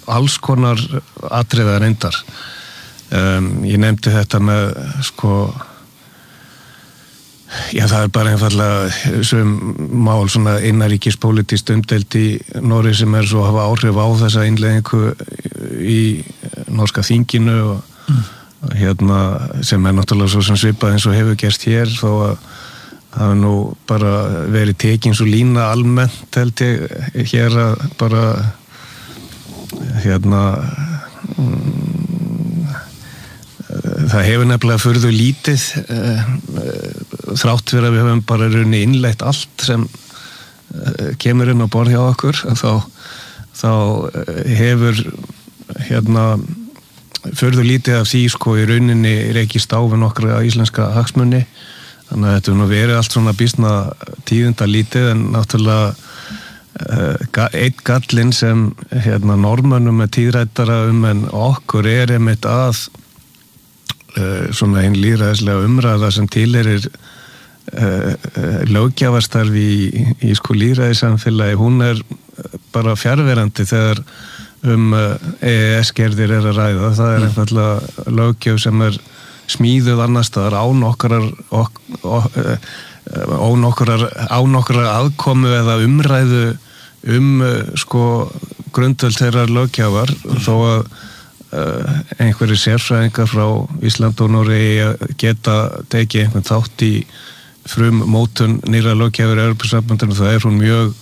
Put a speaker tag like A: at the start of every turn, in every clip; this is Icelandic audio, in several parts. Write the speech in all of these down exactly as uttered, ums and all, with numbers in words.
A: alls konar atriða reyndar. Um, ég nefndi þetta með sko já það er bara einfaldlega sem mál svona innanríkispólitískt umdeilt í Noregi sem er svo að hafa áhrif á þessa innleiðingu í norska þinginu og, mm. og hérna sem er náttúrulega svo sem svipað eins og hefur gerst hér þó að það er nú bara verið tekin svo lína almennt held ég hér að bara hérna það hefur nefnilega furðu lítið uh, þrátt fyrir að við höfum bara runni innleitt allt sem uh, kemur inn á borð hjá okkur þá, þá hefur hérna furðu lítið af því sko í rauninni rekist á við nokkra íslenska hagsmuni þannig að þetta nú verið allt svona býsna tíðinda lítið en náttúrulega uh, einn gallinn sem hérna normönnum er tíðrættara um en okkur er einmitt að Uh, svona einn lýðræðislega umræða sem tilheyrir uh, uh, löggjafarstarfi í, í sko lýðræðissamfélagi, hún er bara fjarverandi þegar um uh, E E S-gerðir er að ræða. Það er einfallega löggjöf sem er smíðuð annars staðar án okkar ok, ok, án okkar án okkar aðkomu eða umræðu um uh, sko grundvöld þeirra löggjafar þó að Uh, einhverju sérfræðingar frá Ísland og Noregi geta tekið einhvern þátt í frum mótun nýrra löggjafar í Evrópusambandinu, það er hún mjög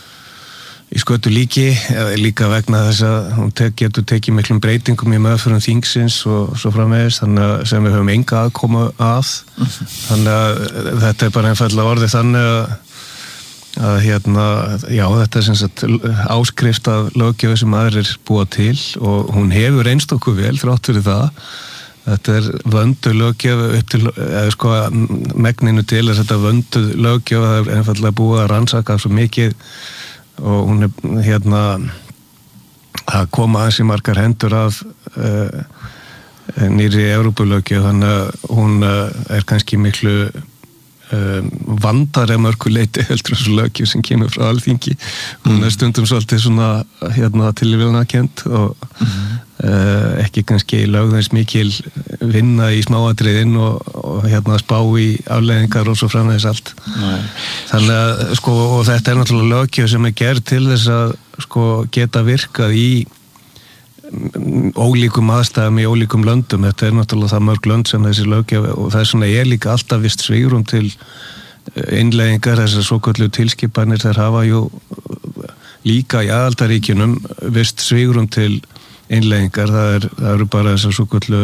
A: í skötu líki líka vegna þess að hún tek, getur tekið miklum breytingum í meðförum þingsins og svo framvegis, þannig að sem við höfum enga aðkomu að þannig að þetta er bara einfaldlega orðið þannig að að hérna, já þetta er sem sagt áskrift af löggjöf sem aðrir búa til og hún hefur reynst okkur vel þrátt fyrir það þetta er vöndu löggjöf upp til, eða sko megninu til er þetta vöndu löggjöf það er einfaldlega búið að rannsaka svo mikið og hún er hérna að koma aðeins í margar hendur af uh, nýri Evrópulöggjöf þannig að hún uh, er kannski miklu Um, vandar er mörgu leiti heldur þessu löggjöf sem kemur frá Alþingi hún er stundum svolítið svona hérna tilviljunarkennd og mm-hmm. uh, ekki kannski lögðans mikil vinna í smáatriðin og, og hérna spá í afleiðingar og svo framvegis allt Nei. Þannig að sko og þetta er náttúrulega löggjöf sem er gerð til þess að sko geta virkað í ólíkum aðstæðum í ólíkum löndum þetta er náttúrulega það mörg lönd sem þessi löggjöf og það er svona ég líka alltaf vist svigrúm til innleiðingar þessar svoköllu tilskipanir þær hafa jú líka í aðaldaríkjunum vist svigrúm til innleiðingar það, er, það eru bara þessar svoköllu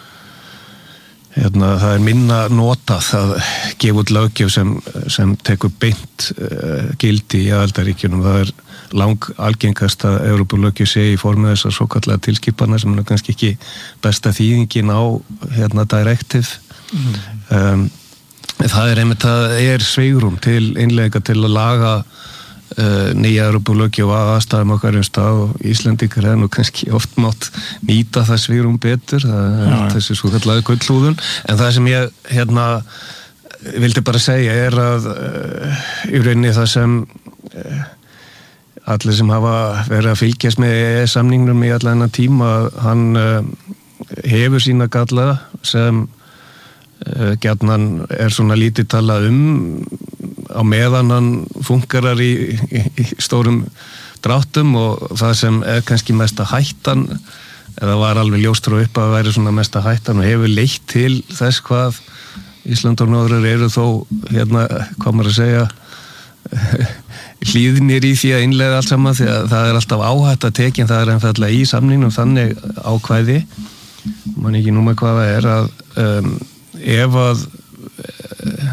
A: hérna það er minna notað að gefa út löggjöf sem, sem tekur beint uh, gildi í aðaldaríkjunum það er lang algengast að Evrópulöggjöf sé í formi þessar svokallega tilskipana sem er kannski ekki besta þýðingin á hérna directive mm. um, það er einmitt það er svigrúm til innleiðinga til að laga uh, nýja Evrópulöggjöf að aðstæðum okkar um stað og Íslendingar er nú kannski oft mátt nýta það svigrúm betur það er ja. Þessi svokallaði gullhúðun en það sem ég hérna vildi bara segja er að uh, í rauninni það sem uh, allir sem hafa verið að fylgjast með E E S-samningnum í allan þennan tíma, hann uh, hefur sína galla sem uh, gjarnan er svona lítið talað um á meðan hann fungerar í, í, í stórum dráttum og það sem er kannski mesta hættan, eða var alveg ljóst frá upp að væri svona mesta hættan og hefur leitt til þess hvað Ísland og Norður eru þó, hérna, hvað maður að segja, hlýðnir í því að innleiða allt saman því að það er alltaf áhætt að tekin það er einfallega í samningnum þannig ákvæði man ekki nú með hvað það er að um, ef að uh,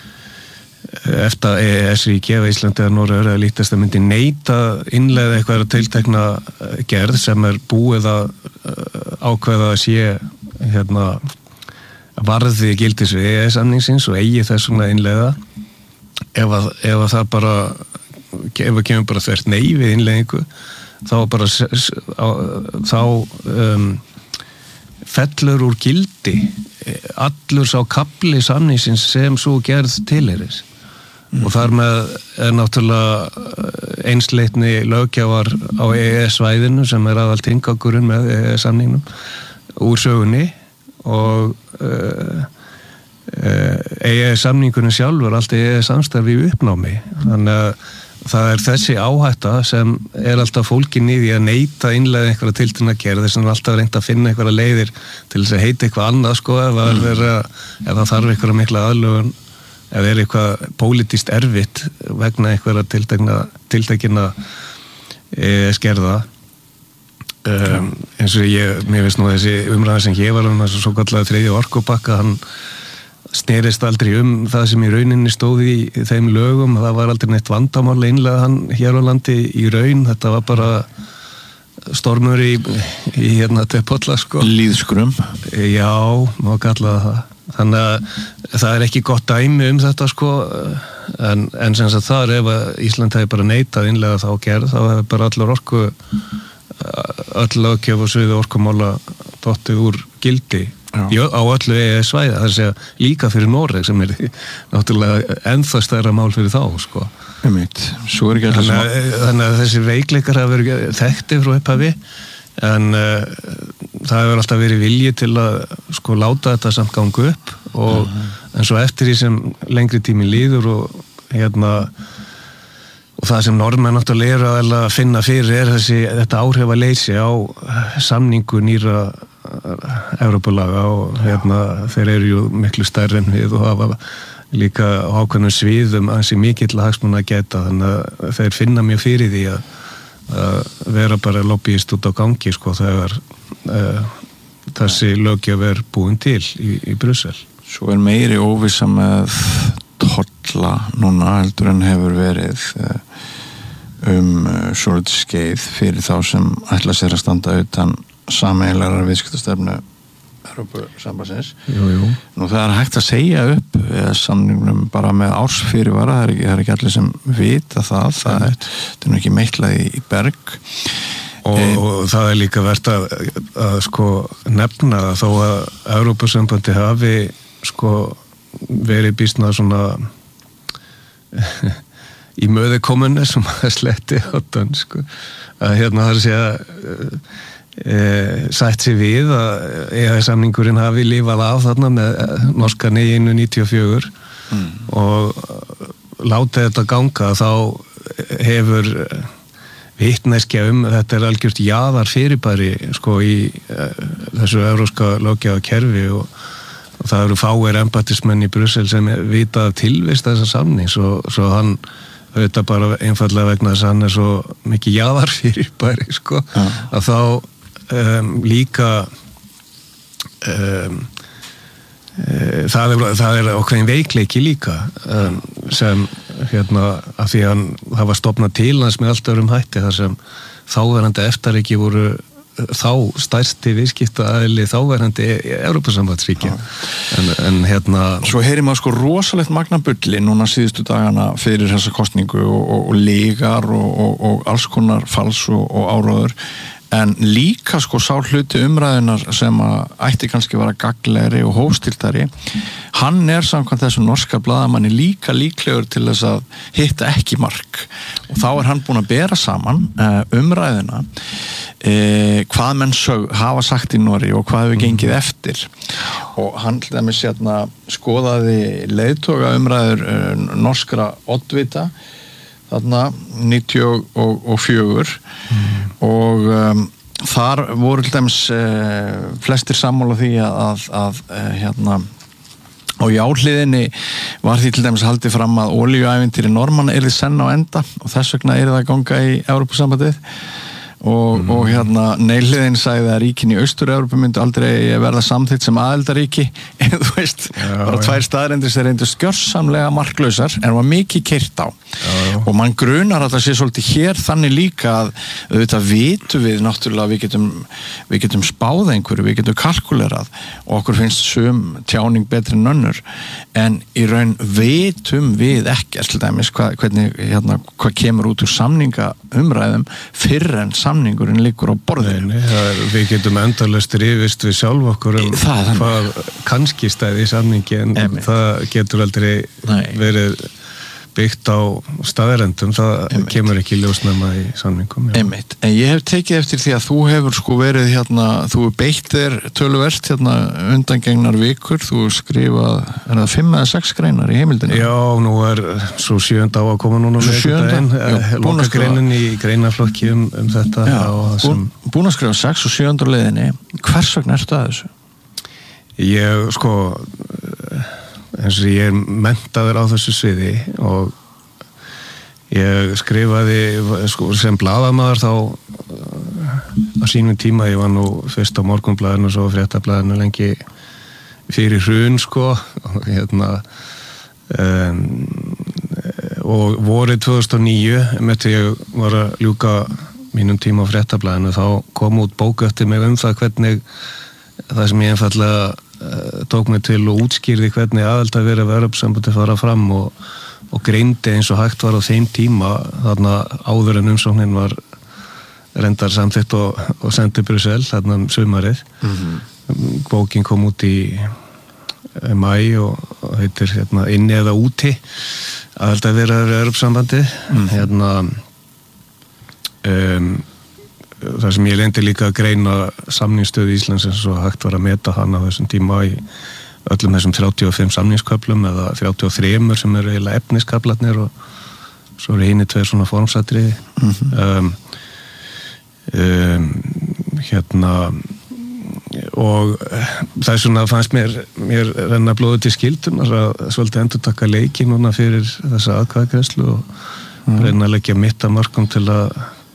A: eftir að E E S-ríki eða Íslandi eða Norður eða lítast að myndi neita innleiða eitthvað tiltekna gerð sem er búið að uh, ákvæða að sé hérna varði gildis við E E S-samningsins og eigi þessum að innleiða ef að, ef að það bara ef að kemur bara þvert nei við innleiðingu þá bara þá um, fellur úr gildi allur sá kafli samningsins sem svo gerð tilheyris mm. og þar með er náttúrulega einsleitni löggjafar á E E S-svæðinu sem er aðal tilgangurinn með E E S-samningnum úr sögunni og uh, uh, E E S-samningurinn sjálfur allt E E S-samstarfi í uppnámi þannig að það er þessi áhætta sem er alltaf fólkin í því að neita innlega einhverja tiltekna gerð þess að alltaf reynt að finna einhverja leiðir til þess að heita eitthvað annað sko ef það, mm. vera, ef það þarf einhverja mikla aðlögun ef það er eitthvað pólitískt erfitt vegna einhverja tiltekna, tiltekina e, skerða um, eins og ég, mér veist nú þessi umræða sem ég var um þessu svo kallega þriðja orkupakka hann snerist aldrei um það sem í rauninni stóði í þeim lögum, það var aldrei neitt vandamál einlega hann hér á landi í raun, þetta var bara stormur í, í hérna Tepolla sko.
B: Lýðskrum.
A: Já, má kalla það. Þannig að það er ekki gott dæmi um þetta sko, en, en sem sagt það er ef að Ísland hefði bara neitað innlega þá gerð, þá hefði bara allar orku, öll löggjöf og sviði orkumála dottið úr gildi. Já, á öllu E E S-svæði, það er að segja líka fyrir Noreg sem er náttúrulega ennþá stærra mál fyrir þá sko.
B: Svo er ekki alltaf
A: þannig, að, þannig að þessi veikleikar hafa verið þekkti frá upphafi en uh, það hefur alltaf verið vilji til að sko láta þetta samt ganga upp og uh-huh. en svo eftir því sem lengri tími líður og hérna og það sem Norðmenn náttúrulega er að finna fyrir er þessi, þetta áhrifaleysi á samningu nýra Evrópulaga og hérna þeir eru ju miklu stærri en við og hafa líka ákveðnum sviðum ansi mikill hagsmuna að geta þannig að þeir finna mjög fyrir því að, að vera bara lobbyist út á gangi sko þegar uh, þessi löggjöf er búin til í, í Brussel.
B: Svo er meiri óvissa með tolla núna heldur en hefur verið uh, um uh, svolítið skeið fyrir þá sem ætla sér að standa utan sameiginlegar viðskiptastefnu Evrópusambandsins.
A: Jú, jú.
B: Nú það er hægt að segja upp samningnum bara með ársfyrirvara, það er ekki, það er ekki allir sem vita það, það er, það er nú ekki meitlað í, í berg.
A: Og, e, og það er líka verið að, að sko nefna þó að Evrópusambandi hafi sko verið býstna svona í möðu komunu sem að sletti á dönsku að hérna það er að segja E, sætt sér við að E E S-samningurinn hafi lifað af þarna með norska neginu níutíu og fjögur mm. og látið þetta ganga þá hefur vitneskja um þetta er algjört jaðar fyrirbæri sko í e, þessu evrópska löggjafarkerfi og, og það eru fáir embættismenn í Brussel sem vita tilvist þessa samnings og svo hann auðvitað bara einfallega vegna þess að hann er svo mikið jaðar fyrirbæri sko ja. Að þá Um, líka um, uh, það er, það er okkur veikleiki líka um, sem hérna af því að það var stofnað til hans með allt öðrum hætti þar sem þáverandi eftarríki voru þá stærsti viðskiptaaðili þáverandi Evrópusambandsríki en, en hérna
B: Svo heyrir maður sko rosalegt magnabulli núna síðustu dagana fyrir þessa kosningu og, og, og lígar og, og, og alls konar fals og, og áróður en líka sko sá hluti umræðunar sem að ætti kannski vera gagnlegri og hófstiltari hann er samkvæmt þessu norska blaðamanni líka líklegur til þess að hitta ekki mark og þá er hann búinn að bera saman uh, umræðuna uh, hvað menn sög, hafa sagt í Noregi og hvað hefur gengið eftir og hann til dæmis hérna skoðaði leiðtoga umræður uh, norskra oddvita þarna níutíu og fjögur mm. og um, þar voru til dæmis uh, flestir sammála því að, að, að uh, hérna á jáhliðinni var því til dæmis haldið fram að olíuævintýri Normanna yrði senn á enda og þess vegna yrði það að ganga í Evrópusambandið og, mm. og hérna neilliðin sagði að ríkin í Austur-Evrópu myndu aldrei verða samþykkt sem aðildaríki þú veist, já, bara já. Tvær staðrendir sem reyndu skjörsamlega marklausar en var mikið keyrt á já, og mann grunar að það sé svolítið hér þannig líka að auðvitað vitum við náttúrulega við getum, við getum spáð einhverju, við getum kalkulerað og okkur finnst sum tjáning betri en önnur en í raun vitum við ekki til dæmis hvað, hvernig, hérna, hvað kemur út úr samningaumræðum fyrr en samningurinn liggur á borðinu.
A: Nei, nei, er, við getum endalaust rifist við sjálf okkur um
B: það,
A: hvað kannski stæði í samningi en Emi. Það getur aldrei nei. Verið byggt á staðrendum, það Einmitt. Kemur ekki ljósnæma í samningum.
B: Einmitt, en ég hef tekið eftir því að þú hefur sko verið hérna, þú hefur beitt þér töluvert hérna undangengnar vikur, þú hefur skrifað, er það fimm eða sex greinar í heimildinu?
A: Já, nú er svo sjöunda á að koma núna með
B: þetta
A: loka greinin í greinaflokki um, um þetta.
B: Já, búin, búin að skrifa sex og sjöunda leiðinni, hvers vegna ertu að þessu?
A: Ég, sko, eins og ég er menntaður á þessu sviði og ég skrifaði sko, sem blaðamaður þá á sínum tíma, ég var nú fyrst á Morgunblaðinu og svo Fréttablaðinu lengi fyrir hrun sko og hérna um, og vorið tvö þúsund og níu með því ég var að ljúka mínum tíma á Fréttablaðinu þá kom út bók eftir mig um það hvernig það sem ég einfallega uh, tók mig til og útskýrði hvernig aðild að vera Evrópusambandið fara fram og, og greindi eins og hægt var á þeim tíma þarna áður en umsóknin var reyndar samþykkt og, og sendið Brussel þarna um sumarið. Mm-hmm. Bókin kom út í maí og, og heitir hérna, Inni eða úti aðild að vera Evrópusambandið. Mm. Hérna um það sem ég leyndi líka að greina samningsstöðu Íslands eins og hægt var að meta hann á þessum tíma í öllum þessum þrjátíu og fimm samningsköflum eða þrjátíu og þrjú sem eru eiginlega efniskaflarnir og svo eru hinni tveir svona formsatriði. Mm-hmm. um, um, hérna og það er svona fannst mér, mér renna blóðu til skildunar að svolítið endur taka leiki núna fyrir þessa atkvæðagreiðslu og mm. reyna að leggja mitt að markum til að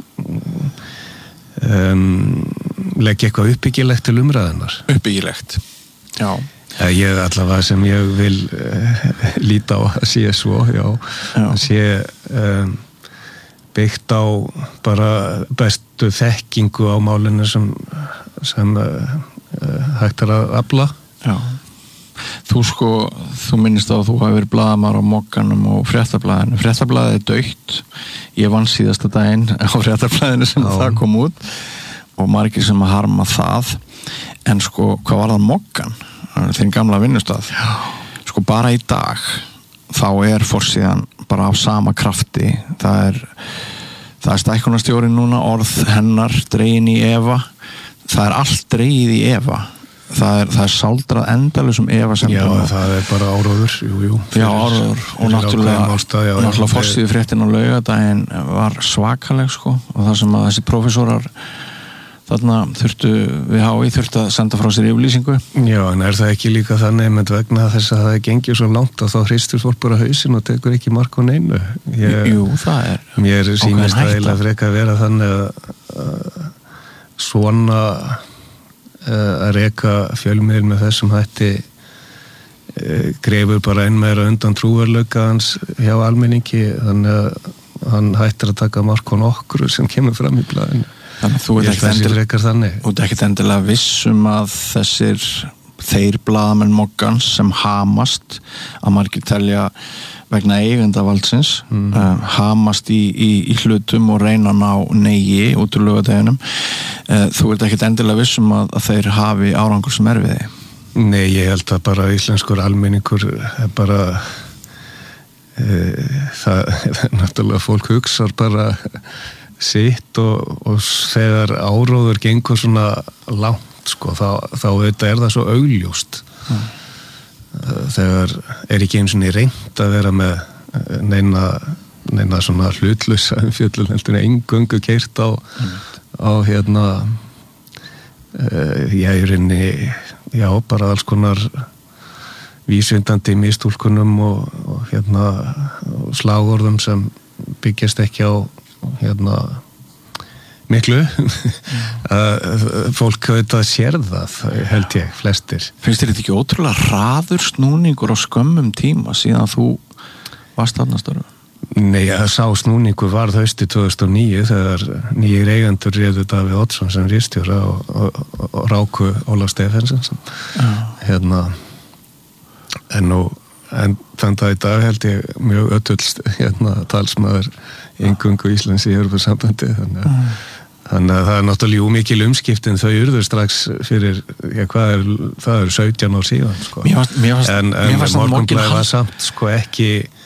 A: Um, leggja eitthvað uppbyggilegt til umræðunar.
B: Uppbyggilegt, já.
A: Ég allavega sem ég vil uh, líta á að sé svo, já, já. Að sé um, byggt á bara bestu þekkingu á málinu sem, sem uh, uh, hægt er að afla.
B: Já. Þú sko, þú minnist á að þú hafi verið blaðamaður á Mogganum og Fréttablaðinu. Fréttablaðið er dautt. Ég vann síðasta daginn á Fréttablaðinu sem Já. Það kom út og margir sem að harma það. En sko, hvað var það Moggan? Þinn gamla vinnustað. Já. Sko, bara í dag þá er forsíðan bara á sama krafti. Það er, það er stækkunarstjórinn núna, orð hennar, dregin í efa. Það er allt dregið í efa. Það er, það er sáldrað endalusum efasemdum.
A: Já, það er bara áróður, jú, jú.
B: Fyrir, já, áróður og náttúrulega,
A: ástað, já,
B: náttúrulega forsíðu fréttin á laugardaginn var svakaleg, sko, og það sem að þessi prófessorar þarna þurftu, við H I þurftu að senda frá sér yfirlýsingu.
A: Já, en er það ekki líka þannig með vegna þess að það gengið svo langt að þá hristur fólk bara hausinn og tekur ekki mark á neinu? Ég,
B: jú, það er.
A: Mér sýnist það eiginlega frekar að vera þannig að, að svona að reka fjölmiðil með þessum hætti e, greifur bara einn meira undan trúverleika hans hjá almenningi þannig að hann hættir að taka mark á nokkru sem kemur fram í blaðinu.
B: Þannig að þú ert ekkert endil, ekkert endilega vissum að þessir þeir blaðamenn Moggans sem hamast að margir telja vegna eigendavaldsins mm. uh, hamast í, í, í hlutum og reyna að ná negi út úr laugardeginum. Uh, þú ert ekkert endilega vissum að, að þeir hafi árangur sem er við þig?
A: Nei, ég held að bara íslenskur almenningur er bara uh, það er náttúrulega fólk hugsar bara sitt og, og þegar áróður gengur svona langt sko, þá, þá þetta er það svo augljóst. Mm. Þegar er ekki eins og niður reynd að vera með neina, neina svona hlutlausa umfjöllun heldur engöngu keyrt á, mm. á hérna uh, já, í rauninni já, bara alls konar vísvindandi mistúlkunum og, og hérna slagorðum sem byggjast ekki á hérna miklu að fólk auðvitað sér það held ég, flestir.
B: Finnst þér þetta ekki ótrúlega hraður snúningur á skömmum tíma síðan þú varst þarna störfu?
A: Nei, að sá snúningur varð haustið tvö þúsund og níu þegar nýjir eigendur réðu Davíð Oddsson sem ritstjóra og, og, og Ráku Ólaf Stephensen sem hérna en nú en þann dag í dag held ég mjög ötullst hérna talsmaður inngöngu Íslands í Evrópusambandi þannig að mm. Þannig að það er náttúrulega mikil umskiptin þau urður strax fyrir, já hvað er, það er sautján ár síðan sko.
B: Mér varst, mér varst,
A: en en Morgunblaðið var samt sko ekki,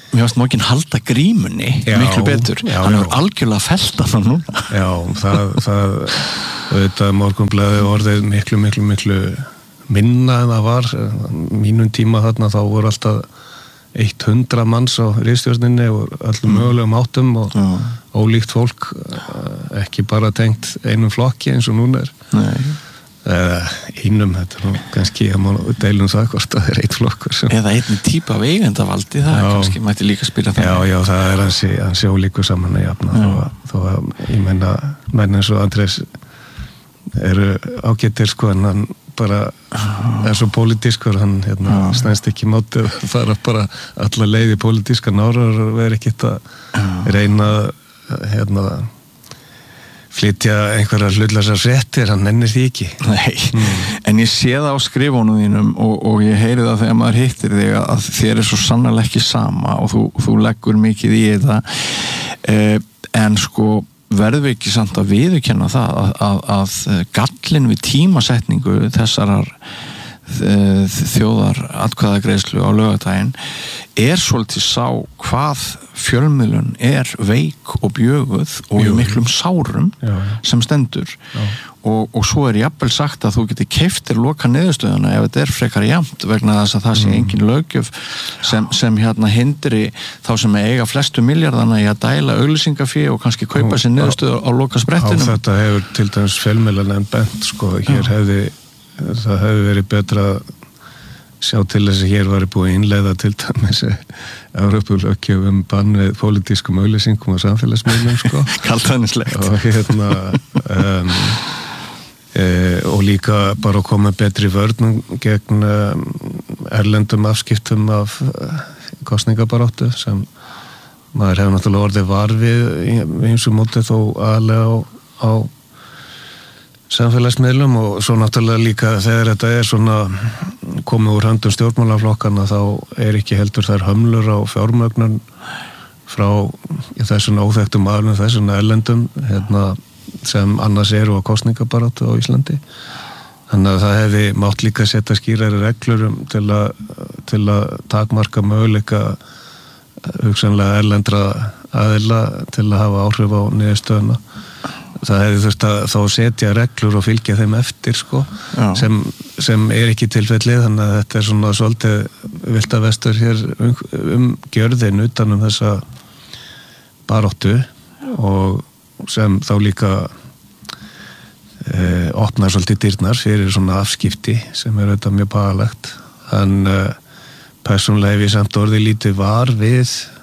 B: mér varst mókin halda grímunni já, miklu betur, já, hann hefur algjörlega fellt hann núna.
A: Já, það, það auðvitað Morgunblaðið orðið miklu, miklu, miklu minna en það var, mínum tíma þarna þá voru alltaf hundrað manns á ritstjórninni og öllum mm. mögulegum áttum og já. Ólíkt fólk, ekki bara tengt einum flokki eins og núna er.
B: Nei.
A: Eða einum, þetta er nú kannski að maður deilum það hvort það er eitt flokkur sem...
B: Eða einni típa af eigendavaldi, það er kannski mætti líka spila það.
A: Já, já, það er hansi, hansi ólíku saman að jafna þó, þó að ég menna menn eins og Andrés eru ágættir sko en hann bara er svo pólitískur, hann hérna, snæst ekki mátið að fara bara alla leið í pólitíska nárar og verið ekki að reyna hérna flytja einhverjar hlutlausar fréttir, hann nennir því ekki.
B: Nei, mm. en ég sé það á skrifunum þínum og, og ég heyri það þegar maður hittir þig að þér er svo sannarlega ekki sama og þú, þú leggur mikið í þetta eh, en sko verðum við ekki samt að viðurkenna það að, að, að gallin við tímasetningu þessarar þjóðar atkvæðagreiðslu á laugardaginn er svolítið sá hvað fjölmiðlun er veik og bjöguð og í miklum sárum
A: já, já.
B: sem stendur og, og svo er jafnvel sagt að þú getur keyptir loka niðurstöðuna ef þetta er frekar jafnt vegna þess að það sé mm. engin löggjöf sem, sem hérna hindri þá sem eiga flestu miljardana í að dæla auglýsingafé og kannski kaupa sér niðurstöðu á loka sprettinum.
A: Á þetta hefur til dæmis fjölmiðlan en bent sko, hér já. hefði það hefði verið betra að sjá til þess að hér var búið að innleiða til dæmis Evrópulöggjöf um bann við pólitískum auglýsingum og samfélagsmiðlum sko.
B: Kaltænislegt.
A: Og hérna um, e, og líka bara að koma betri vörnum gegn um, erlendum afskiptum af uh, kosningabaráttu sem maður hefur náttúrulega orðið var við í eins og móti þó aðlega á, á samfélagsmiðlum og svo náttúrulega líka þegar þetta er svona komið úr höndum stjórnmálaflokkana þá er ekki heldur þær hömlur á fjármögnun frá þessum óþekktum aðlum, þessum erlendum hérna, sem annars eru á kosningabaráttu á Íslandi. Þannig að það hefði mátt líka setja skýrari reglur um til að, til að takmarka möguleika hugsanlega erlendra aðila til að hafa áhrif á niðurstöðuna. Það hefði þurft að þá setja reglur og fylgja þeim eftir sko, sem, sem er ekki tilfellið, þannig að þetta er svona svolítið vilda vestur hér um, um gjörðin utan um þessa baráttu og sem þá líka e, opnar svolítið dyrnar fyrir svona afskipti sem er auðvitað mjög bagalegt. En e, persónulega hef ég samt orðið lítið var við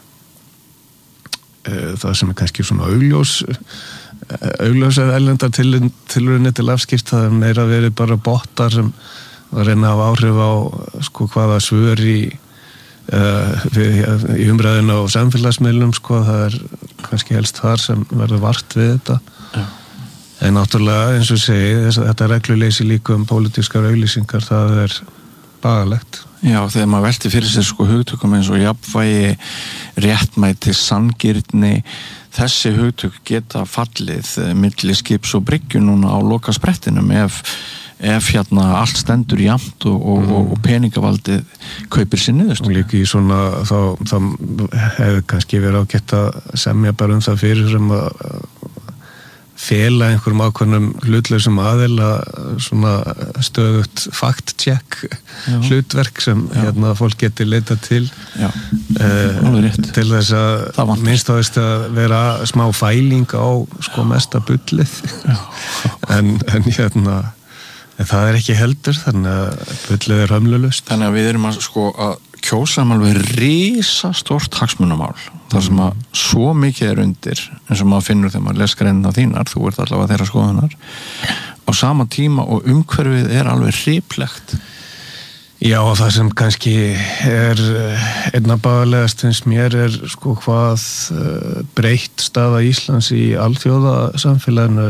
A: e, það sem er kannski svona augljós augljósað erlendar tilraunir til afskipt, það er meira verið bara bottar sem að reyna að hafa áhrif á sko hvaða svör í, uh, við, í umræðinu á samfélagsmiðlum sko, það er kannski helst þar sem verður vart við þetta ja. En náttúrulega eins og segi þess, þetta regluleysi líka um pólitískar auglýsingar, það er bagalegt.
B: Já, þegar maður velti fyrir sér sko hugtökum eins og jafnvægi, réttmæti, sanngirni, þessi hugtök geta fallið milli skips og bryggju núna á loka sprettinum ef, ef hérna allt stendur jafnt og, og, mm. og peningavaldið kaupir sér niðurst.
A: Og líka í svona, þá, þá hefur kannski verið ágætt að semja bara um það fyrir sem að fela einhverjum ákveðnum hlutlausum aðila svona stöðugt fact-check hlutverk sem Já. hérna fólk getur leitað til uh, til þess að minnst á þess að vera smá fæling á sko mesta bullið en, en hérna en það er ekki heldur, þannig að bullið er hömlulaust.
B: Þannig að við erum að sko að kjósa um alveg risastórt hagsmunamál þar sem að svo mikið er undir eins og maður finnur þegar maður les greinina þínar, þú ert allavega þeirra skoðunar á sama tíma og umhverfið er alveg hriplegt.
A: Já, og það sem kannski er einna bagalegast finnst mér er sko hvað breytt staða Íslands í alþjóðasamfélaginu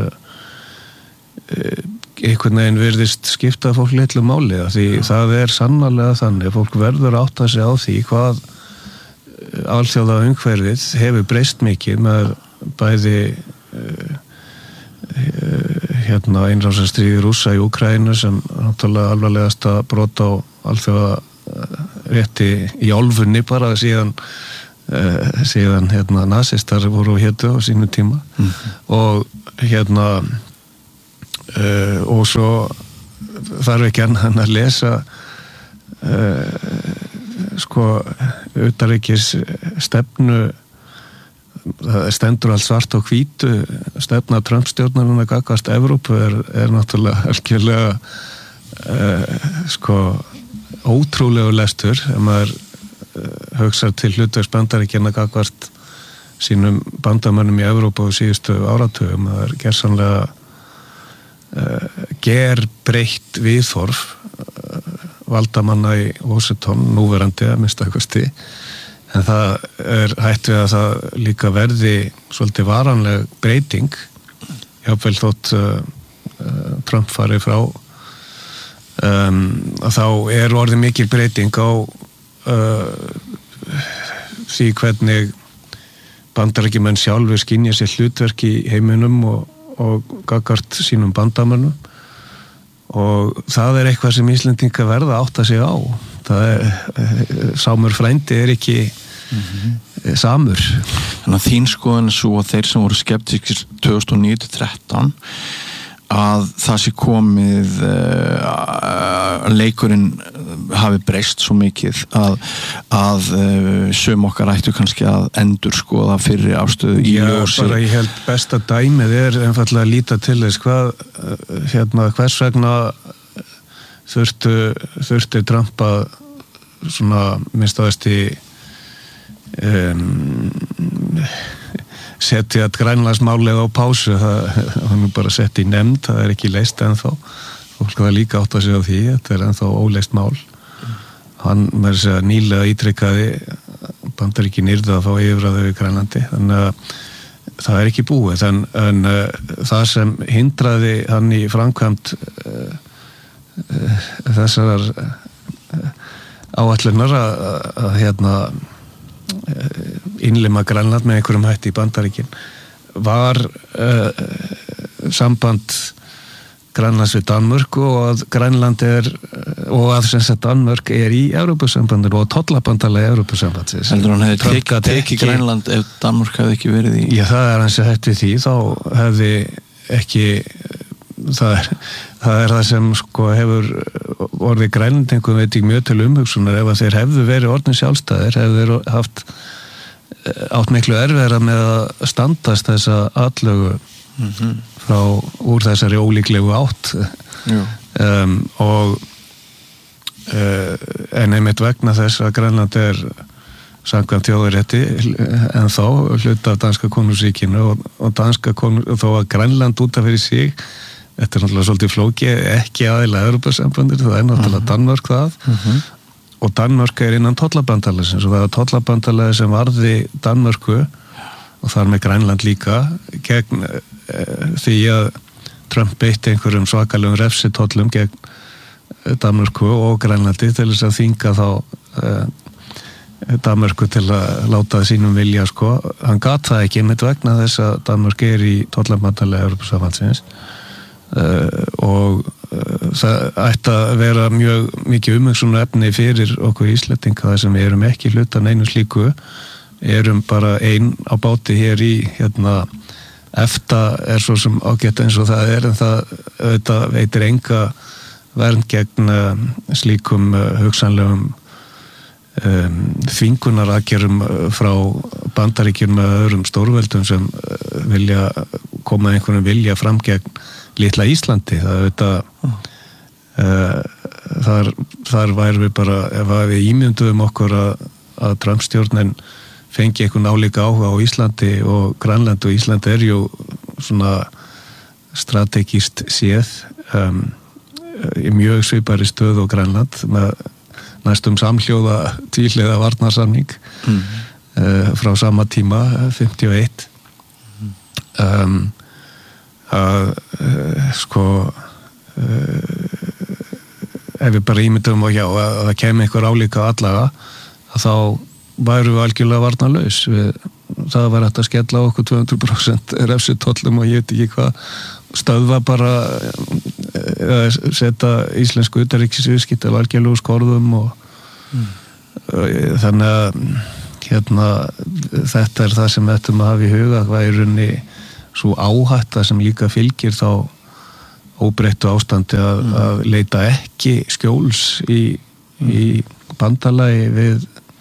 A: einhvern veginn virðist skipta fólk litlu máli því það er sannarlega þannig fólk verður að átta sig á því hvað alþjóða umhverfið hefur breyst mikið með bæði uh, uh, hérna innrásarstríði Rússa í Úkraínu sem náttúrulega alvarlegasta brot á alþjóða uh, rétti í álfunni bara síðan uh, síðan hérna nasistar voru hétu á sínu tíma mm. og hérna uh, og svo þarf ekki hann að lesa uh, sko utanríkis stefnu, það stendur allt svart og hvítu, stefna Trump-stjórnarinn að gagnvart Evrópu er, er náttúrulega algjörlega uh, sko ótrúlegu lestur ef maður uh, hugsar til hlutverks Bandaríkjanna gagnvart sínum bandamönnum í Evrópu á síðustu áratugum. Það er gersamlega uh, gerbreytt viðhorf uh, valdamanna í Washington, núverandi að mista kosti, en það er hætt við að það líka verði svolítið varanleg breyting, jáfnvel þótt uh, uh, Trump fari frá, um, þá er orðið mikil breyting á uh, því hvernig Bandaríkjamenn sjálfur skynja sér hlutverk í heiminum og, og gagnvart sínum bandamönnum, og það er eitthvað sem Íslendingar verða átta sig á. Það er, sámur frændi er ekki mm-hmm. samur.
B: Þannig að þín skoðan er svo að þeir sem voru skeptískir tvö þúsund og níu til þrettán að það sé komið uh, leikurinn hafi breyst svo mikið að, að uh, sum okkar ættu kannski að endur skoða fyrri afstöðu í ljósi.
A: Já, bara ég held besta dæmið er einfallega að líta til þess hvað hérna, hvers vegna þurftu, þurfti Trump að svona minnstaðast í um, setja Grænlandsmálið á pásu, það hann er bara sett í nefnd, það er ekki leyst ennþá, fólk var líka átt að segja á því, þetta er ennþá óleyst mál. Hann með þess að nýlega ítrykkaði Bandaríkin yrðu að fá yfirráð yfir Grænlandi, þannig að það er ekki búið, en, en uh, það sem hindraði hann í framkvæmd uh, uh, þessar uh, áætlunar að, að hérna innlima Grænland með einhverjum hætti í Bandaríkin var uh, samband Grænlands við Danmörku og að Grænland er og að sem sagt Danmörk er í Evrópusambandinu og tollabandalagi Evrópusambandsins.
B: Heldur hann hefði tekið teki Grænland ef Danmörk hefði ekki verið í?
A: Já, það er hans að hætti því, þá hefði ekki það er það, er það sem sko hefur orðið Grænlendingum veit ekki mjög til umhugsunar, ef að þeir hefðu verið orðin sjálfstæðir, hefðu þeir haft átt miklu erfiðara með að standast þessa atlögu mm-hmm. frá úr þessari ólíklegu átt um, og uh, en einmitt vegna þess að Grænland er samkvæmt þjóðarétti en þá hluta af danska konungsríkinu og, og danska konung, þó að Grænland út af fyrir sig, þetta er náttúrulega svolítið flóki, ekki aðilega Evrópusambandið, það er náttúrulega uh-huh. Danmörk það uh-huh. og Danmörk er innan tollabandalagsins og það er tollabandalagi sem varði Danmörku og þar með Grænland líka gegn e, því að Trump beitti einhverjum svakalegum refsitollum gegn Danmörku og Grænlandi til þess að þynga þá e, Danmörku til að láta sínum vilja sko, hann gat það ekki mitt vegna þess að Danmörk er í tollabandalagi Evrópusambandsins Uh, og uh, það ætti að vera mjög mikið umhugsunar efni fyrir okkur Íslendinga þar sem við erum ekki hlutan einu slíku, erum bara ein á báti hér í hérna, EFTA er svo sem ágætt eins og það er, en það auðvitað veitir enga vernd gegn uh, slíkum uh, hugsanlegum um, þvingunaraðgerðum frá Bandaríkjunum með öðrum stórveldum sem uh, vilja koma einhvern vilja fram gegn litla Íslandi, það er þetta uh, þar, þar væri við bara, ef við ímynduðum okkur að, að Trump-stjórnin fengi einhvern álíka áhuga á Íslandi og Grænland, og Íslandi er jú svona strategíst séð um, í mjög svipari stöð og Grænland með næstum samhljóða tvíhliða varnarsamning mm. uh, frá sama tíma fimmtíu og eitt um að uh, sko uh, ef við bara ímyndum og já, að það kemur einhver álíka allaga, að þá væru við algjörlega varnarlaus við, það var hægt að skella okkur tvö hundruð prósent refsitollum og ég veit ekki hvað, stöðva bara eða setja íslensku utanríkisviðskipti algjörlega úr skorðum og mm. uh, þannig að hérna þetta er það sem ættum að hafa í huga, það er í rauninni svo áhætta sem líka fylgir þá óbreyttu ástandi að, mm. að leita ekki skjóls í, mm. í bandalagi við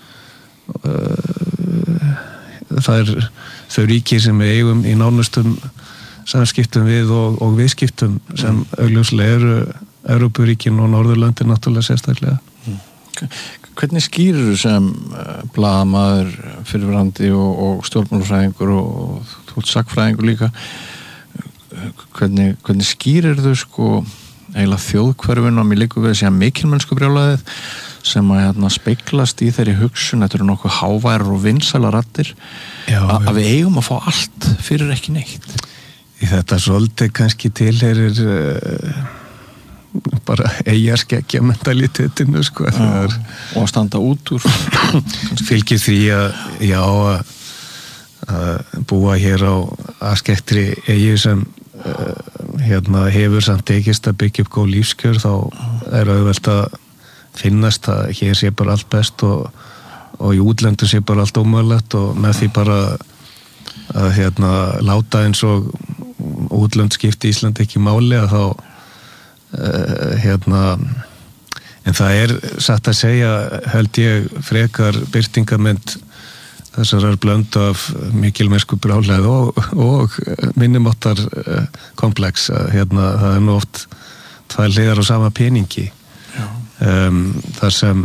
A: uh, það er þau ríki sem við eigum í nánustum samskiptum við og, og viðskiptum sem mm. augljóslega eru Evrópuríkin og Norðurlöndin náttúrulega sérstaklega.
B: Mm. Hvernig skýrir þú sem uh, blaðamaður, fyrirverandi og, og stjórnmálafræðingur og, og þú ert sagnfræðingur líka, hvernig, hvernig skýrir þú sko eiginlega þjóðhverfin og mér líka við að segja mikilmennsku brjálæðið sem að hérna, speiklast í þeirri hugsun, þetta eru nokkuð háværar og vinsælar raddir, að við eigum að fá allt fyrir ekki neitt.
A: Í þetta svolítið kannski tilheyrir uh, bara eigarskeggja mentalitetinu sko.
B: Já, er, og að standa út úr
A: fylgir því að já að, að búa hér á askektri eigi sem uh, hérna hefur samt tekist að byggja upp góð lífskjör, þá er auðvelt að finnast að hér sé bara allt best og, og í útlendu sé bara allt ómögulegt og með því bara að hérna láta eins og útlönd skipti Ísland ekki máli að þá uh, hérna en það er satt að segja held ég frekar birtingamynd þessar blöndu af mikilmennsku brjálæði og, og minnumáttar uh, komplex að hérna það er nú oft tvær hliðar á sama peningi. Um, þar sem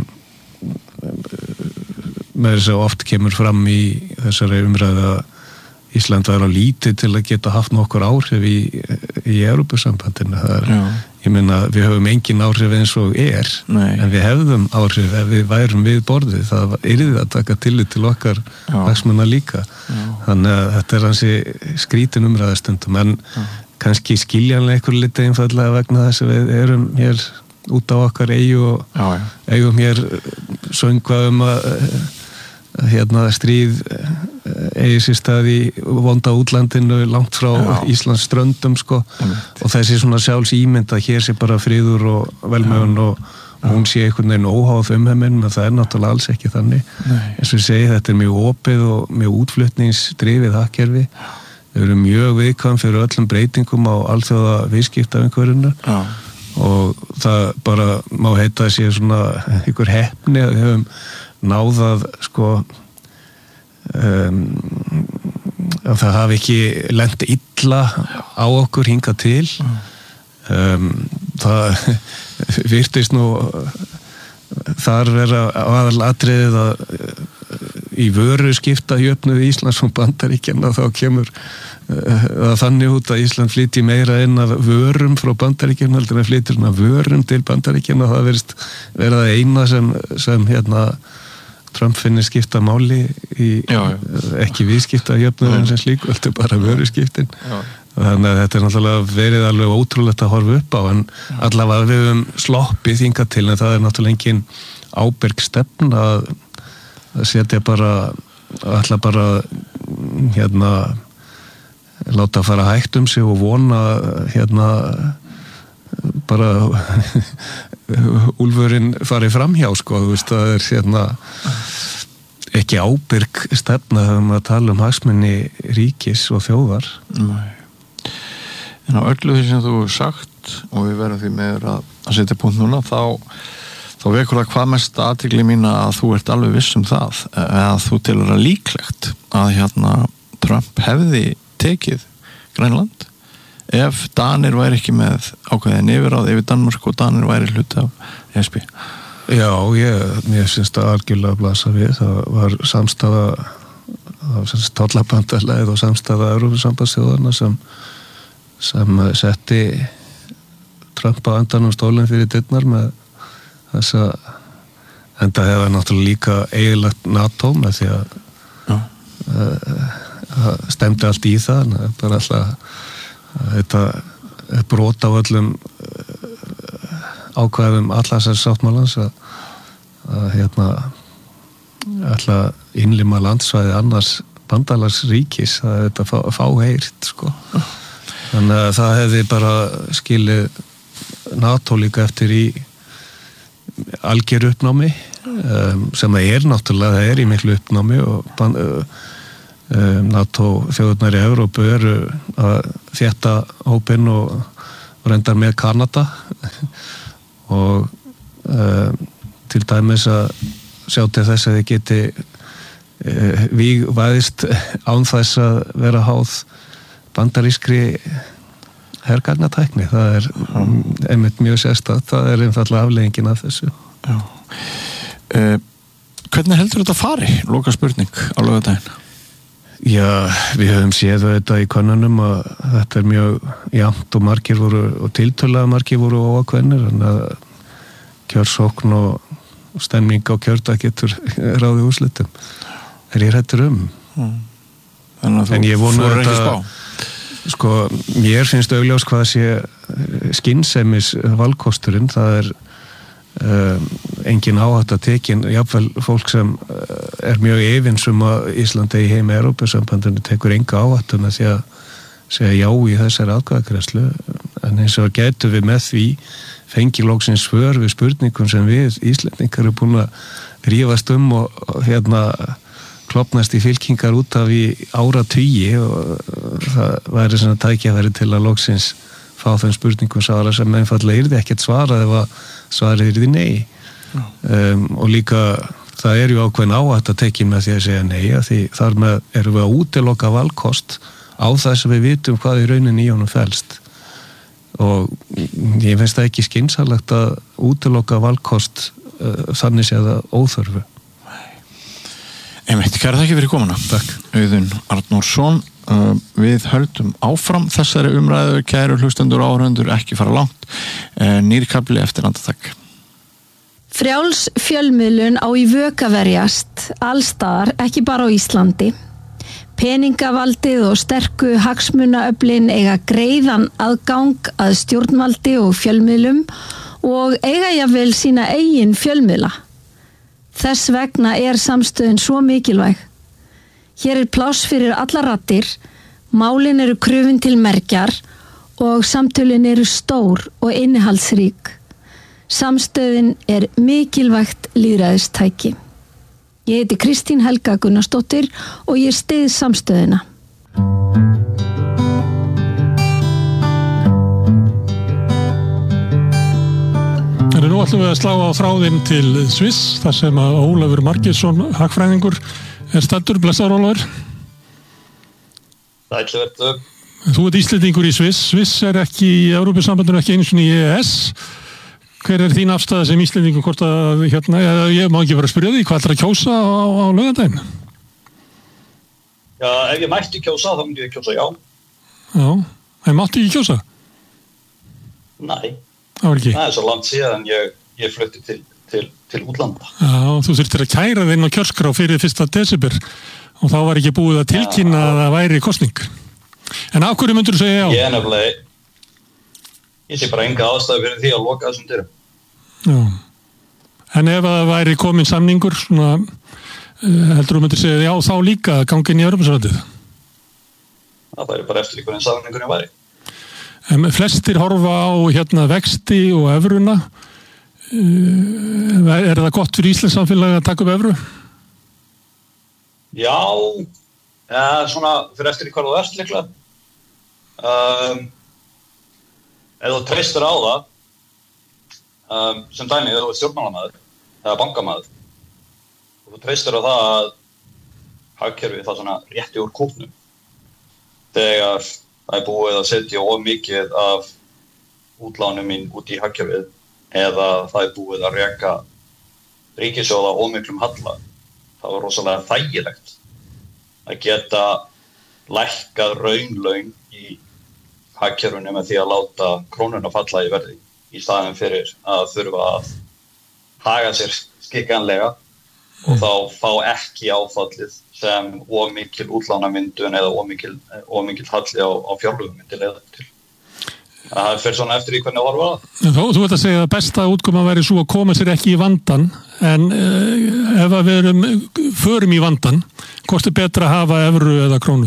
A: með þess að oft kemur fram í þessari umræðu að Ísland var á lítið til að geta haft nokkur áhrif í, í Evrópusambandinu. Það er, ég meina, við höfum engin áhrif eins og er, Nei. En við hefðum áhrif ef við værum við borðið. Það yrði að taka tillit til okkar hagsmuna líka. Já. Þannig að þetta er hansi skrítin umræðastundum, en Já. Kannski skiljanlega einhver liti einfallega vegna þess að við erum hér út á okkar eigu og já, já. eigum hér söngvaðum að hérna stríð eigi sér stað í vonda útlandinu langt frá já. Íslands ströndum sko mm. og þessi svona sjálfs ímynd að hér sé bara friður og velmegun og, og hún sé einhvern veginn óháð umheiminn, en það er náttúrulega alls ekki þannig. Nei. Eins og ég segi, þetta er mjög opið og mjög útflutningsdrifið hagkerfi. Við erum mjög viðkvæm fyrir öllum breytingum á alþjóða viðskiptaumhverfinu. Já. Og það bara má heita að sé svona einhver heppni að við höfum náðað sko um, að það hafi ekki lent illa á okkur hingað til. um, það virtist nú þar vera aðalatriðið að í vöru skipta jöfnuð Íslands og Bandaríkjanna, þá kemur uh, þannig út að Ísland flytji meira inn af vörum frá Bandaríkjanna heldur en flyttir inn af vörum til Bandaríkjanna. Það verðist vera það eina sem, sem hérna Trump finnir skipta máli í já, já. ekki viðskipta jöfnuðin sem slík, heldur bara vöru skiptin. Þannig að þetta er náttúrulega verið alveg ótrúlegt að horfa upp á, en allavega við höfum sloppið hingað til, en það er náttúrulega engin ábyrg stefna að að setja bara ætla bara hérna láta fara hægt um sig og vona hérna bara úlfurinn fari framhjá sko, þú veist, það er hérna ekki ábyrg stefna þegar maður tala um hagsmuni ríkis og þjóðar.
B: Nei. En á öllu því sem þú hefur sagt, og við verðum því meður að, að setja punkt núna, þá þá vekur það hvað mest athygli mín að þú ert alveg viss um það, að þú telur að líklegt að hérna Trump hefði tekið Grænland ef Danir væri ekki með ákveðin yfirráð yfir Danmörk og Danir væri hluti af E S B.
A: Já, ég, mér finnst það algjörlega að blasa við. Það var samstaða tollabandalæð og samstaða Evrópusambandsþjóðanna sem, sem setti Trump á andanum stólinn fyrir dyrnar með þess að enda hefur náttúrulega líka eiginlegt NATO með því að það uh, stemdi allt í það, en það er bara alltaf þetta er brot á öllum uh, ákvæðum allasar sáttmálans að, að hérna alltaf innlima landsvæði annars bandalagsríkis, það er þetta fá, fáheyrt sko. Þannig að það hefði bara skilið NATO líka eftir í algjör uppnámi um, sem það er náttúrulega, það er í miklu uppnámi og ban, uh, um, NATO þjóðurnar í Evrópu eru að þétta hópinn og, og reyndar með Kanada og um, til dæmis að sjá til þess að þið geti uh, vígvæðist án þess að vera háð bandarískri hergagnatækni, það er mm. einmitt mjög sérstætt, það er einfallega afleiðingin af þessu.
B: Já. Uh, hvernig heldur þetta fari? Loka spurning á laugardaginn.
A: Já, við höfum séð þetta í könnunum að þetta er mjög jafnt og margir voru, og tiltölulega margir voru óákveðnir, þannig að kjörsókn og stemning á kjördag getur ráðið úrslitum. Er ég hrættur um.
B: Mm. Þannig að þú fór ekki spá.
A: Sko, mér finnst augljós hvað sé skynsemis valkosturinn, það er um, engin áhætta tekin, jafnvel fólk sem er mjög efinsum að Íslandi í heimi Evrópusambandinu tekur enga áhættuna því að segja já í þessari atkvæðagreiðslu, en eins og getum við með því fengi loksins svör við spurningum sem við Íslendingar eru búin að rífast um og, og hérna klopnast í fylkingar út af í áratugi og það væri svona tækifæri til að loksins fá þeim spurningum svara sem einfallega yrði ekkert svarað ef að svarið yrði nei. Um, og líka það er ju ákveðin áhætta tekin með því að segja nei, að því þar með erum við að útiloka valkost á þess að við vitum hvað í rauninni í honum felst og ég finnst það ekki skynsalegt að útiloka valkost uh, þannig séð að óþörfu.
B: Einmitt, kæra þakki fyrir komuna.
A: Takk.
B: Auðun Arnórsson, uh, við höldum áfram þessari umræðu, kæru hlustendur og áhorfendur, ekki fara langt, uh, nýr kafli eftir andartak.
C: Frjáls fjölmiðlun á í vök að verjast, allstaðar, ekki bara á Íslandi. Peningavaldið og sterku hagsmunaöflin eiga greiðan aðgang að stjórnvaldi og fjölmiðlum og eiga jafnvel sína eigin fjölmiðla. Þess vegna er samstöðin svo mikilvæg. Hér er pláss fyrir allar raddir, málin eru krufin til mergjar og samtölin eru stór og innihaldsrík. Samstöðin er mikilvægt lýðræðistæki. Ég heiti Kristín Helga Gunnarsdóttir og ég styð samstöðina.
D: Nú ætlum við að slá á þráðinn til Sviss, þar sem að Ólafur Margeirsson, hagfræðingur, er staddur. Blessaður, Ólafur.
E: Sæll vertu.
D: Þú ert Íslendingur í Sviss. Sviss er ekki í Evrópusambandinu, ekki einu sinni í E E S. Hver er þín afstaða sem Íslendingur, hvort að, hérna, ég má ekki vera að spyrja því, hvað ætlar að kjósa á, á laugardaginn?
E: Já, ef ég mætti kjósa, þá myndi ég kjósa já.
D: Já, en máttu ekki kjósa?
E: Nei.
D: Það, það
E: er svo langt síðan ég, ég flutti til, til, til útlanda.
D: Já, þú þurftir að kæra þinn á kjörskrá fyrir fyrsta desember og þá var ekki búið að tilkynna já, að það væri kosning. En af hverju myndur þú segja já?
E: Ég er nefnilega, ég sé bara enga ástæðu fyrir því að loka þessum dyrum.
D: Já, en ef það væri komin samningur, svona, heldur þú myndir segja já þá líka gangin í Evrópusambandið?
E: Það væri bara eftir í hvernig samningurinn væri.
D: En flestir horfa á hérna vexti og evruna. Er það gott fyrir Íslands samfélag að taka upp evru?
E: Já, ja, svona fyrir eftir í hvað þú ert líklega. Um, ef þú treystir á það, um, sem dæmi ef þú ert stjórnmálamaður eða bankamaður, og þú treystir á það að hagkerfið það svona rétti úr kútnum þegar það er búið að setja of mikið af útlánum mín út í hagkerfið eða það er búið að reka ríkissjóða of miklum halla. Það var rosalega þægilegt að geta lækkað raunlaun í hagkerfinu með því að láta krónuna falla í verði í staðinn fyrir að þurfa að haga sér skikkanlega og þá fá ekki áfallið sem of mikil útlánamyndun eða of mikil, of mikil halli á, á fjárlögum myndi leiða til. Það fer svona eftir í hvernig horfa það.
D: Þú, þú ert að segja að besta útkoma væri svo að koma sér ekki í vandan, en uh, ef við erum, förum í vandan, hvort er betra að hafa evru eða krónu?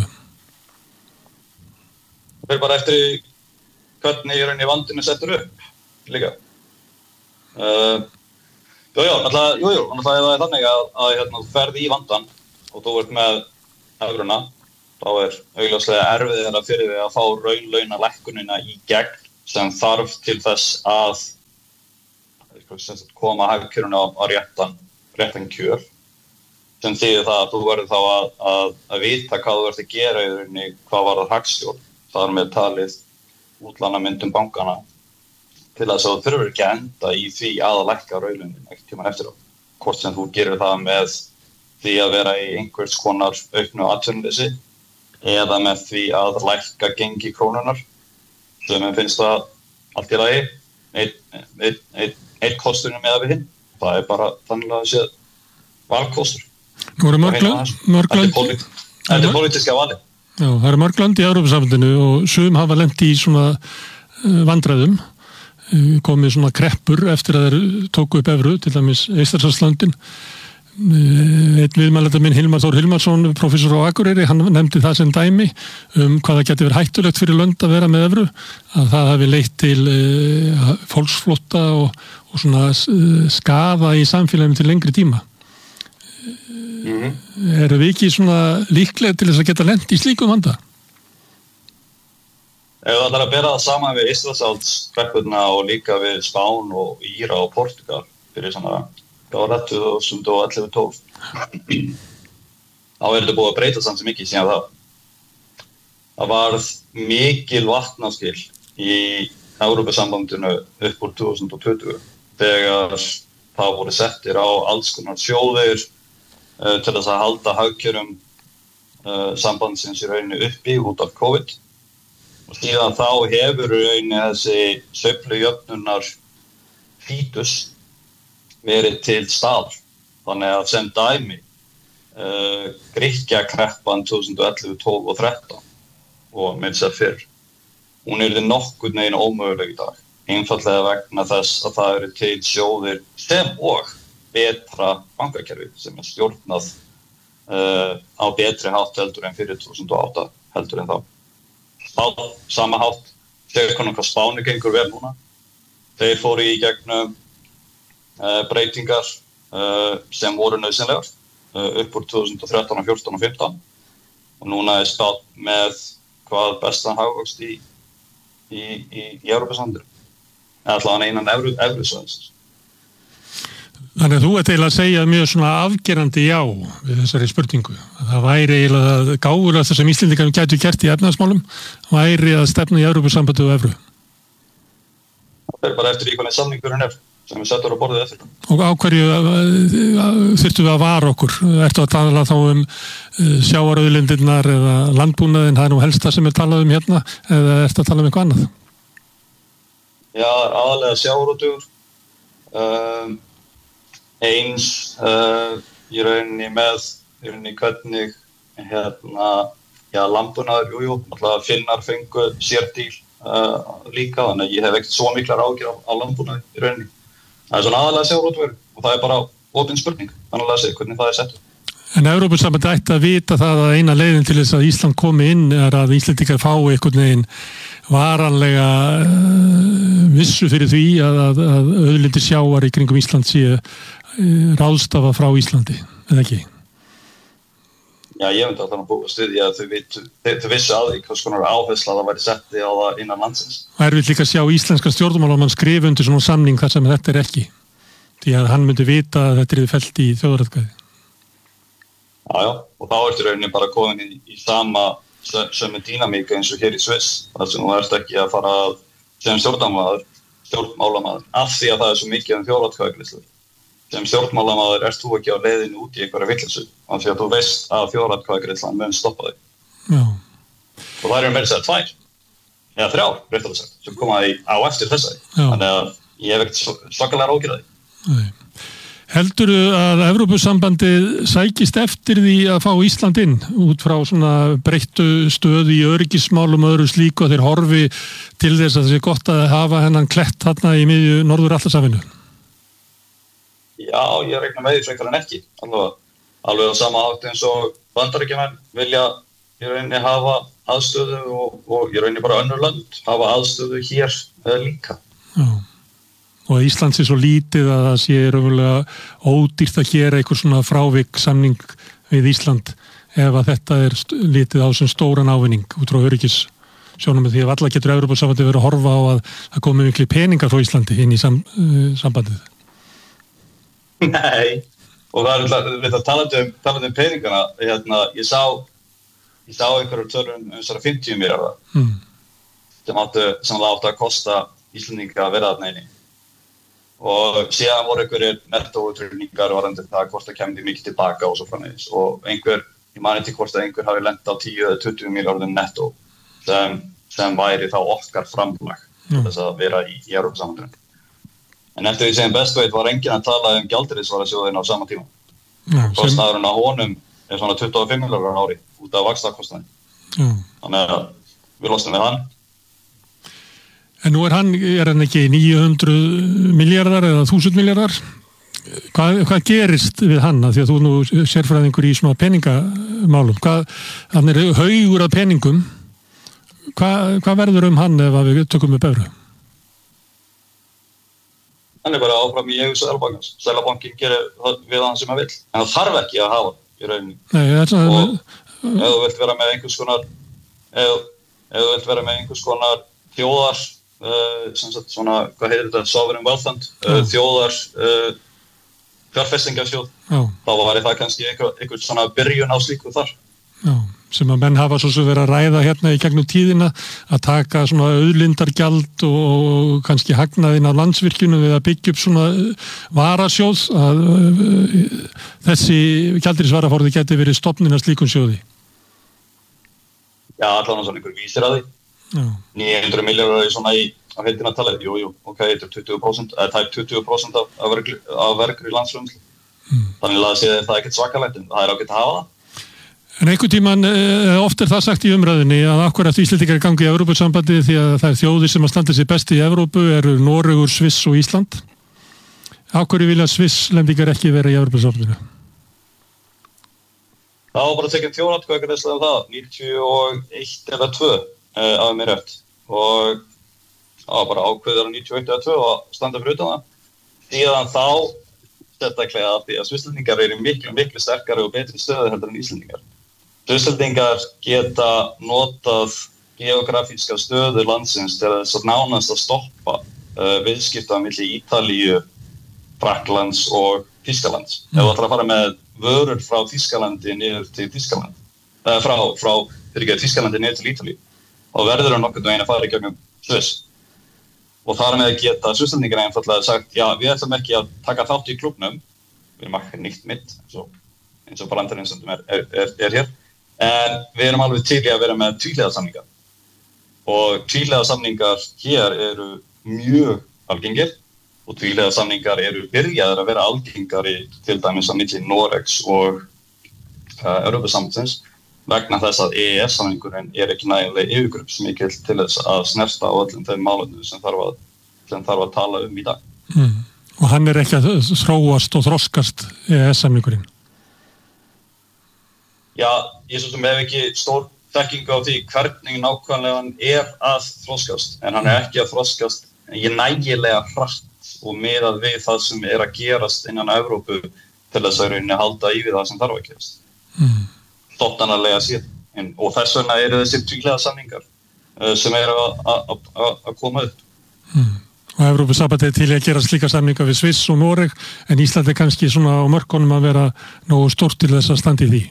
E: Það fer bara eftir í hvernig í rauninni vandinu settur upp líka. Uh, Jú, jú, náttúrulega, jú, jú, náttúrulega það er þannig að, að hérna, þú ferð í vandan og þú ert með evruna, þá er augljóslega erfiðara fyrir þig að fá raunlaunalækkunina í gegn sem þarf til þess að koma hagkerfinu á, á réttan, réttan kjör, sem þýðir það að þú verður þá að, að, að vita hvað þú ert að gera í rauninni, hvað var það hagstjórn, það er með talið útlánamyndum bankana til þess að þú þurfur ekki að enda í því að lækka raunlaunin ekkert tímann eftir á, hvort sem þú gerir það með því að vera í einhvers konar auknu atvinnuleysi eða með því að lækka gengi krónunar, sem ég finnst það allt í lagi, einn ein, ein, ein kosturinn með við hinn, það er bara þannig að sé valkostur.
D: Nú eru mörgland,
E: þetta er pólitíska vali.
D: Já, það eru mörgland í Evrópusambandinu og sum hafa lent í svona vandræðum, komið svona kreppur eftir að þeir tóku upp evru, til dæmis Eystrasaltslöndin. Einn viðmælanda minn, Hilmar Þór Hilmarsson, professor á Akureyri, hann nefndi það sem dæmi um hvað það geti verið hættulegt fyrir lönd að vera með evru, að það hafi leitt til uh, fólksflótta og, og svona uh, skaða í samfélaginu til lengri tíma. Mm-hmm. Eru við ekki svona líklega til þess að geta lent í slíkum vanda?
E: Ef það er að bera það saman við Eystrasaltskreppurna og líka við Spán og Íra og Portugal fyrir svona það var tvö þúsund og ellefu tólf þá er þetta búið að breyta samt sem mikið síðan það það varð mikil vatnaskil í Evrópusambandinu upp úr tvö þúsund og tuttugu þegar það voru settir á alls konar sjóðir uh, til þess að halda hagkerfum uh, sambandsins í rauninni uppi út af COVID og síðan þá hefur rauninni þessi sveiflujöfnunar fítus verið til staðar. Þannig að sem dæmi uh, Grikkjakreppan tvö þúsund og ellefu, tólf og þrettán og með þess að fyrr. Hún er þið nokkurn veginn ómöguleg í dag. Einfallega vegna þess að það eru til sjóðir sem og betra bankakerfi sem er stjórnað uh, á betri hátt heldur en fyrir tvö þúsund og átta heldur en þá. Spán, sama hátt, þegar konar hvað Spáni gengur vel núna. Þeir fóru í gegnum Uh, breytingar uh, sem voru nauðsynlegar uh, upp úr tvö þúsund og þrettán, fjórtán og fimmtán og núna er spáð með hvað bestan hagvöxt í í, í, í Evrópusambandinu allavega innan Evrusvæðisins.
D: Þannig að þú ert eiginlega að segja mjög svona afgerandi já við þessari spurningu. Það væri eiginlega gáfulega það sem Íslendingar gætu gert í efnahagsmálum væri að stefna í Evrópusambandið og evru.
E: Það er bara eftir í hvernig samningurinn er sem við setjum á borðið eftir.
D: Og á hverju þyrftum við að vara okkur? Ertu að tala þá um sjávarauðlindirnar eða landbúnaðinn, það er nú helst það sem er talað um hérna, eða ertu að tala um eitthvað annað?
E: Já, aðalega sjávarútvegur. Um, eins uh, í rauninni með í rauninni hvernig hérna, já, landbúnaður, jú, jú, alltaf Finnar fengu sérdíl uh, líka, þannig að ég hef ekkert svo miklar ágjur á, á landbúnaði í rauninni. Það er svona aðalega sjávarútvegur og það er bara opin spurning, þannig að segja hvernig það er sett.
D: En Evrópusambandið ætti að vita það að eina leiðin til þess að Ísland komi inn er að Íslendingar fái einhvern veginn varanlega uh, vissu fyrir því að, að, að auðlindir sjávar í kringum Ísland sé uh, ráðstafa frá Íslandi, eða ekki?
E: Já, ég myndi að það er búið að styðja að þau, vit, þau, þau vissu að því hvers konar áhersla það væri setti á það innan landsins.
D: Það er við líka að sjá íslenska stjórnmálamann skrifa undir svona samning þar sem þetta er ekki. Því að hann myndi vita að þetta er fellt í þjóðaratkvæði.
E: Já, já, og þá ertu rauninni bara komin í, í sama sömu dýnamíka eins og hér í Sviss. Þar sem þú ert ekki að fara að sem stjórnmálamaður, stjórnmálamaður, af því að það er svo mikið um þjóðaratkvæðagreiðslur. Sem stjórnmálamaður ert þú ekki á leiðinu út í einhverja vitleysu af því að þú veist að þjóðaratkvæðagreiðslan mun stoppa þig.
D: Já.
E: Og það eru meira að segja tvær, eða þrjár, réttilega sagt, sem koma í, á eftir þessari.
D: Já.
E: Þannig að ég hef ekkert svakalega ágjörð því.
D: Nei. Heldurðu að Evrópusambandið sækist eftir því að fá Ísland inn út frá svona breyttu stöðu í öryggismálum og öðru slíku og þeir horfi til þess að það sé gott að hafa hennan klett þarna í miðju Norður-Atlantshafinu?
E: Já, ég reikna með því frekar en ekki. Alveg, alveg á sama hátt eins og Bandaríkjamenn vilja í rauninni hafa aðstöðu og, og í rauninni bara önnur lönd hafa aðstöðu hér líka.
D: Já. og að Ísland sé svo lítið að það sé raunverulega ódýrt að gera einhver svona frávik samning við Ísland ef að þetta er litið á sem stóran ávinning út frá öryggis sjónum því að alla getur Evrópusambandið verið að horfa á að það komi miklu peningar frá Íslandi inn í sam, uh, sambandið.
E: Nei, og það er við að tala um, tala um peningana, hérna, ég sá ég sá einhverjum tölur um svona fimmtíu milljarða mm. sem áttu sem það áttu að kosta Íslendinga að vera þarna inni. Og síðan voru einhverjir nettóútreikningar varðandi það hvort það kemur mikið tilbaka og svo framvegis og einhver, ég man ekki hvort að einhver hafi lent á tíu eða tuttugu milljarðum nettó sem, sem væri þá okkar framlag til þess að vera í, í Evrópusambandinu. En eftir því sem best veit var enginn að tala um gjaldeyrisvarasjóðinn á sama tíma. Ja, kostnaðurinn á honum er svona tuttugu og fimm milljarðar á ári út af vaxtakostnaði. Ja. Þannig að við losnum við hann.
D: En nú er hann, er hann ekki níu hundruð milljarðar eða þúsund milljarðar? Hvað, hvað gerist við hann? Því að þú nú sérfræðingur í svona peningamálum. Hvað, hann er haugur af peningum. Hvað, hvað verður um hann ef við tökum upp evru?
E: Hann er bara áfram í eigu Seðlabankans. Seðlabankin gerir við hann sem hann vill. En það þarf ekki að hafa í rauninni. Nei, þetta er... Og ef þú vilt vera með einhvers konar, ef, ef þú vilt vera með einhvers konar þjóðar, Uh, sem sagt svona, hvað heitir þetta, sovereign wealth fund, uh, þjóðar uh, fjárfestingarsjóð, þá væri það kannski einhver, einhver svona byrjun á slíku þar.
D: Já, sem að menn hafa svo sem verið að ræða hérna í gegnum tíðina að taka svona auðlindargjald og kannski hagnaðinn af Landsvirkjunum við að byggja upp svona varasjóð að uh, þessi gjaldeyrisvaraforði geti verið stofnin að slíkum sjóði.
E: Já, allan svona einhver vísir að því. Já. níu hundruð milljarðar svona í á heildina talið, jú, jú, ok, þetta er tuttugu prósent eða tæp tuttugu prósent af, af, verkri, af verkri landsframleiðslu. Mm. Þannig að sé það er ekkert svakalegt, en það er ágætt að hafa það.
D: En einhvern tímann, oft er það sagt í umræðinni að akkúrat Íslendingar gangi í Evrópusambandi því að það er þjóðir sem að standa sér best í Evrópu eru Noregur, Sviss og Ísland. Af hverju vilja Svisslendingar ekki vera í Evrópusambandinu?
E: Það var bara að tekja þjóðaratkvæðagreiðsla um það, níutíu og eitt eða tvö Uh, af mér rétt og það var bara ákveður á níutíu og eitt eða tvö að standa fyrir utan það. Síðan þá sérstaklega af því að Svisslendingar eru miklu, miklu sterkari og betri stöðu heldur en Íslendingar. Svisslendingar geta notað geografíska stöðu landsins til þess að nánast að stoppa uh, viðskipta milli Ítalíu, Frakklands og Þýskalands. Mm. Ef þú ætlar að fara með vörur frá Þýskalandi niður til Þýskaland, uh, frá, frá fyrir ekki Þýskalandi niður til Ítalíu, og verður hann nokkurn veginn að fara í gegnum Sviss. Og þar með geta Svisslendingar einfaldlega sagt, já, við ætlum ekki að taka þátt í klúbbnum, við erum ekki nýtt mitt, eins og, eins og brandarinn sem er, er, er, er hér, en við erum alveg til í að vera með tvíhliða samningar. Og tvíhliða samningar hér eru mjög algengir, og tvíhliða samningar eru byrjaðir að vera algengari til dæmis á milli Noregs og uh, Evrópusambandsins, vegna þess að E E S-samningurinn er ekki nægilega yfirgripsmikill til þess að snerta á öllum þeim málefnum sem þarf að, sem þarf að tala um í dag.
D: Mm. Og hann er ekki að þróast og þroskast E E S-samningurinn?
E: Já, ég svo sem hef ekki stór þekkingu á því hvernig nákvæmlega hann er að þroskast, en hann er ekki að þroskast nægilega hratt og miðað við það sem er að gerast innan Evrópu til þess að rauninni halda í við það sem þarf að gerast. Mm. Þóttanarlega síðan, og þess vegna eru þessir tvíhliða samningar uh, sem eru að koma upp.
D: Mm. Og Evrópusambandið er til að gera slíka samninga við Sviss og Noreg, en Ísland er kannski svona á mörkunum að vera nógu stórt til þess að standa í því.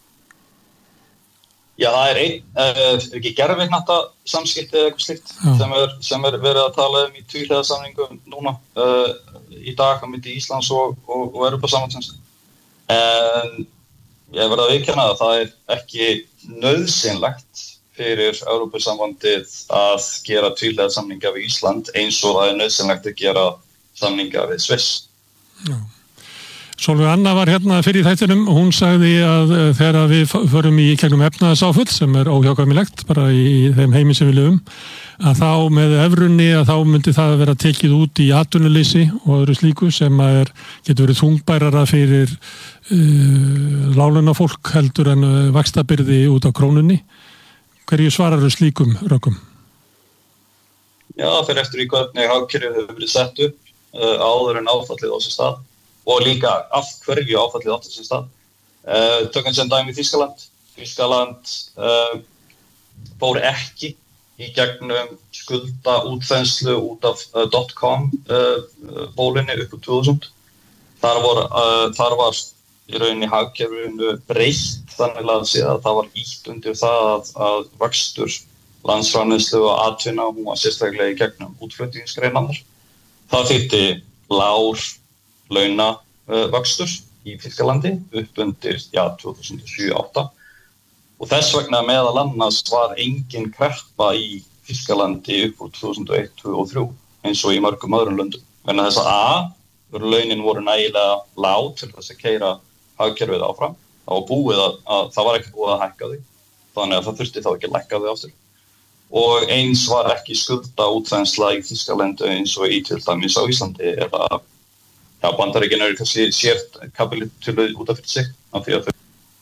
E: Já, það er einn, uh, ekki gervignatta samskipti eða eitthvað slíkt sem er, sem er verið að tala um í tvíhliða samningum núna uh, í dag á milli Íslands og, og, og Evrópusambandsins. En ég verð að viðurkenna að það er ekki nauðsynlegt fyrir Evrópusambandið að gera tvíhliða samninga við Ísland eins og það er nauðsynlegt að gera samninga við Sviss.
D: Já. Sólveig Anna var hérna fyrir þættinum og hún sagði að þegar við förum í gegnum efnahagsáföll sem er óhjákvæmilegt bara í þeim heimi sem við lifum, að þá með evrunni að þá myndi það vera tekið út í atvinnuleysi og öðru slíku sem að er, getur verið þungbærara fyrir uh, lálaunafólk heldur en uh, vaxtabyrði út á krónunni. Hverju svarar þú slíkum rökum?
E: Já, fyrir eftir í hvernig hagkerfið hefur verið sett upp. uh, áður en áfallið á sér stað og líka af hverju áfallið átti sér stað. Uh, tökum sem dæmi Þýskaland. Þýskaland uh, fór ekki í gegnum skulda útþenslu út af uh, dot-com uh, bólinni upp úr tvö þúsund. Þar var, uh, þar var í rauninni hagkerfinu breytt þannig að sé að það var ýtt undir það að, að vöxtur landsframleiðslu og atvinna hún var sérstaklega í gegnum útflutningsgreinarnar. Það þýddi lágur launa uh, vöxtur í Þýskalandi upp undir já, tvö þúsund og sjö til tvö þúsund og átta og þess vegna meðal annars var engin kreppa í Þýskalandi upp úr tvö þúsund og eitt, tvö þúsund og þrjú eins og í mörgum öðrum löndum. Vegna þess að A, launin voru nægilega lág til þess að keyra hagkerfið áfram. Það var búið að, að það var ekki búið að hækka því, þannig að það þurfti þá ekki að lækka því aftur. Og eins var ekki skulda útþensla í Þýskalandi eins og í til dæmis á Íslandi eða ja, Bandaríkin eru kannski sért kapitúlu út af fyrir sig af því að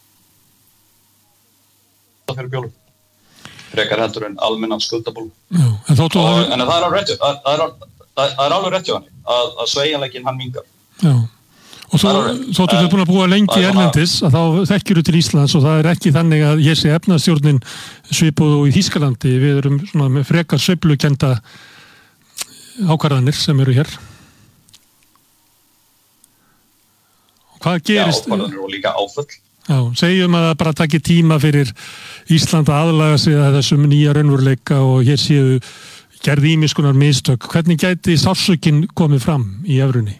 E: þau fyrir bjólu. Frekar heldur en almennan skuldabólu.
D: Já, en þóttu
E: og,
D: að...
E: En það er alveg rétt, það er, það er alveg rétt hjá hann að, að sveigjanleikinn hann minnkar.
D: Já. Og svo, þóttu þau búin að búa lengi erlendis að þá þekkjuru til Íslands og það er ekki þannig að ég sé efnaðstjórnin svipuð og í Þýskalandi. Við erum svona með frekar sveiflukennda ákvarðanir sem eru hér. Og hvað gerist...
E: Já, ákvarðanir og líka áföll.
D: Já, segjum að það bara taki tíma fyrir Ísland að aðlaga sig að þessum nýja raunveruleika og hér séu gerði ýmiss konar mistök. Hvernig gæti sársaukinn komið fram í evrunni?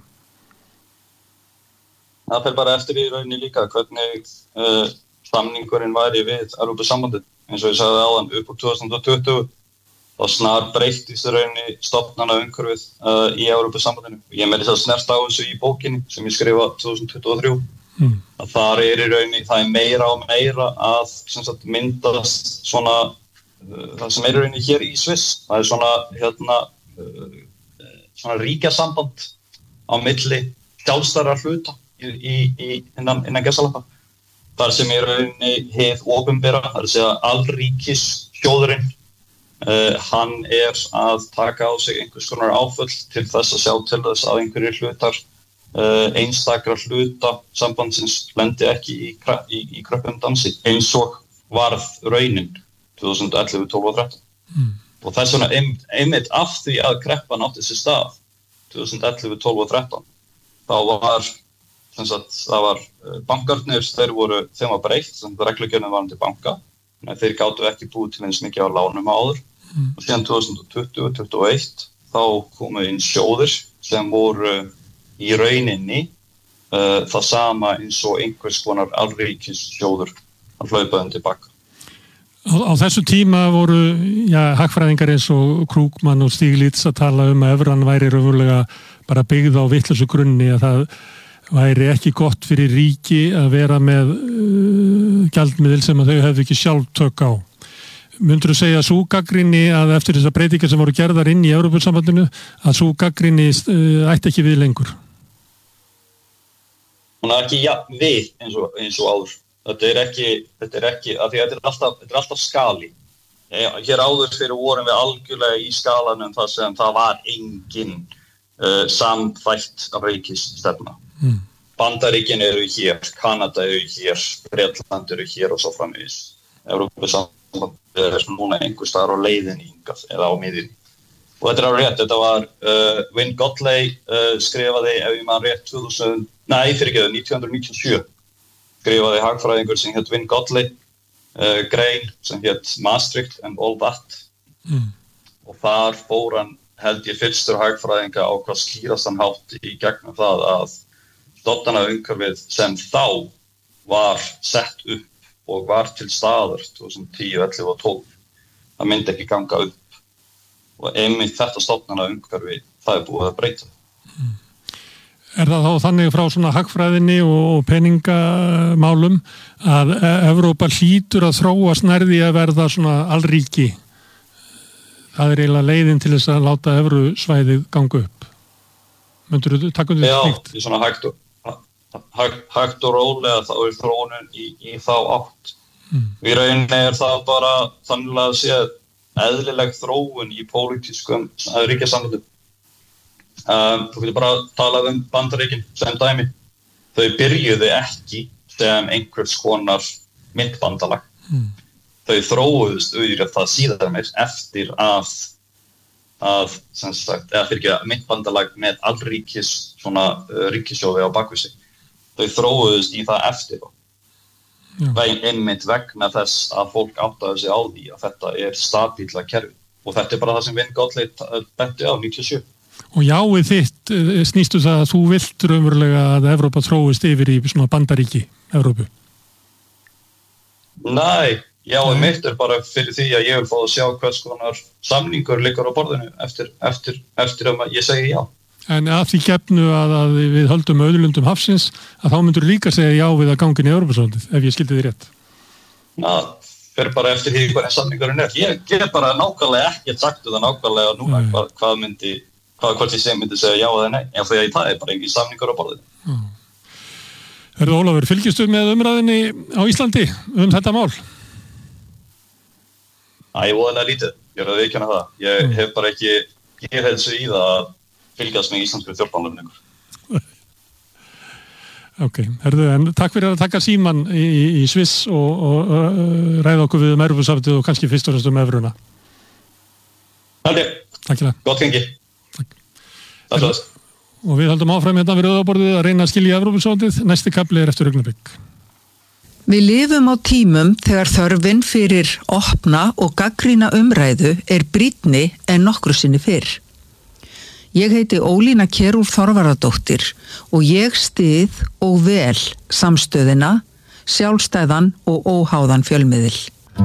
E: Það fer bara eftir í rauninni líka hvernig uh, samningurinn væri við Evrópusambandið. Eins og ég sagði áðan upp úr tvö þúsund og tuttugu þá snar breyttist í rauninni stofnana umhverfið uh, í Evrópusambandinu. Ég meiri það snert á þessu í bókinni sem ég skrifa tvö þúsund tuttugu og þrjú. Mm. Að þar er í rauninni, það er meira og meira að sem sagt, myndast svona uh, það sem er í rauninni hér í Sviss. Það er svona, hérna, uh, svona ríkjasamband á milli sjálfstæðra hluta. Í, í, innan, innan gessalappa. Þar sem er rauninni hið opinbera, það er að segja allríkis sjóðurinn, uh, hann er að taka á sig einhvers konar áföll til þess að sjá til þess að einhverjir hlutar, uh, einstakra hluta sambandsins lendi ekki í, í, í kröppum dansi eins og varð raunin tvö þúsund og ellefu, tólf og þrettán. Mm. Og þess vegna einmitt af því að kreppan átti sér stað tvö þúsund og ellefu, tólf og þrettán, þá var Að, það var bankarnir, þeir voru, þeim var breytt, sem reglugjörnum var til banka, en þeir gátu ekki búið til eins mikið á lánum áður. Mm. Og síðan tvö þúsund og tuttugu til tuttugu og eitt þá komu inn sjóðir sem voru í rauninni uh, það sama eins og einhvers konar allríkis sjóður að hlaupa þeim tilbaka.
D: Á, á þessu tíma voru ja, hagfræðingar eins og Krugman og Stiglitz að tala um að evran væri raunverulega bara byggð á vitlausu grunni að það væri ekki gott fyrir ríki að vera með uh, gjaldmiðil sem að þau hefðu ekki sjálf tök á. Mundirðu segja að sú gagnrýni að eftir þessar breytingar sem voru gerðar inn í Evrópusambandinu að sú gagnrýni uh, ætti ekki við lengur?
E: Hún er ekki ja, við eins og, eins og áður. Þetta er ekki, þetta er ekki, af því að þetta er alltaf, þetta er alltaf skali. Hér áður fyrir vorum við algjörlega í skalanum þar sem það var engin uh, samþætt ríkisstefna. Mm. Bandaríkin eru hér, Kanada eru hér, Bretland eru hér og svo framvegis. Evrópusambandið er núna einhvers staðar á leiðinni hingað eða á miðjunni. Og þetta er á rétt, þetta var uh, Wynne Godley uh, skrifaði, ef ég man rétt, tvö þúsund, nei, fyrirgeðu, nítján hundruð níutíu og sjö skrifaði hagfræðingur sem hétt Wynne Godley uh, grein sem hétt Maastricht and all that. Mm. Og þar fór hann, held ég, fyrstur hagfræðinga á hvað skýrast hann hátt í gegnum það að stofnana umhverfið sem þá var sett upp og var til staðar tvö þúsund og tíu, ellefu og tólf. Það myndi ekki ganga upp. Og einmitt þetta stofnana umhverfið, það er búið að breyta. Mm.
D: Er það þá þannig frá svona hagfræðinni og peningamálum að Evrópa hlýtur að þróast nærði að verða svona allríki? Það er eiginlega leiðin til þess að láta evrusvæðið ganga upp. Myndur þú taka undir slíkt?
E: Já, í svona hægt og hægt og rólega þá er þróunin í, í þá átt. Mm. Í rauninni er það bara þannig að sé eðlileg þróun í pólitískum ríkjasambandum. um, þú getur bara talað um Bandaríkin sem dæmi. Þau byrjuðu ekki sem einhvers konar myntbandalag. Mm. Þau þróuðust auðvitað það síðar meir eftir að, að sem sagt, eða fyrir ekki myntbandalag með allríkis svona uh, ríkissjóði á bakvið sig. Þau þróuðust í það eftir þá. Veginn einmitt vegna þess að fólk áttaði sig á því að þetta er stabíla kerfi. Og þetta er bara það sem Wayne Gottlieb benti á níutíu og sjö.
D: Og jáið þitt snýstu það að þú vilt raunverulega að Evrópa þróist yfir í svona bandaríki Evrópu?
E: Nei, jáið mitt er bara fyrir því að ég vil fá að sjá hvers konar samningur liggur á borðinu eftir, eftir, eftir að ég segi já.
D: En að því gefnu að, að við höldum auðlundum hafsins, að þá myndur líka segja já við að gangin í Evrópusambandið, ef ég skildi því rétt.
E: Ná, fyrir bara eftir því hvernig samningurinn er. Ég get bara nákvæmlega ekkert sagt það nákvæmlega núna hvað, hvað myndi, hvað hvort ég myndi segja já eða nei, en því að það er bara engin samningur á borðinu.
D: Hörðu Ólafur, fylgistu með umræðinni á Íslandi um þetta mál?
E: Æ, voðalega lítið, ég er að viðurkenna það. Ég hef bara ekki geðheilsu í það að fylgjast með íslenskri þjórnmálum lengur.
D: Ok, herðu, en takk fyrir að taka síman í, í Sviss og, og uh, ræða okkur við um Evrópusambandið og kannski fyrst og fremst um evruna.
E: Haldi,
D: takk fyrir það.
E: Gott gengi.
D: Takk.
E: Takk fyrir það.
D: Og við höldum áfram hérna við rauðaborðið að reyna að skilja Evrópusambandið. Næsti kafli er eftir augnablik.
F: Við lifum á tímum þegar þörfin fyrir opna og gagnrýna umræðu er brýnni en nokkru sinni fyrr. Ég heiti Ólína Kjerúlf Þorvarðardóttir og ég styð og vel samstöðina, sjálfstæðan og óháðan fjölmiðil.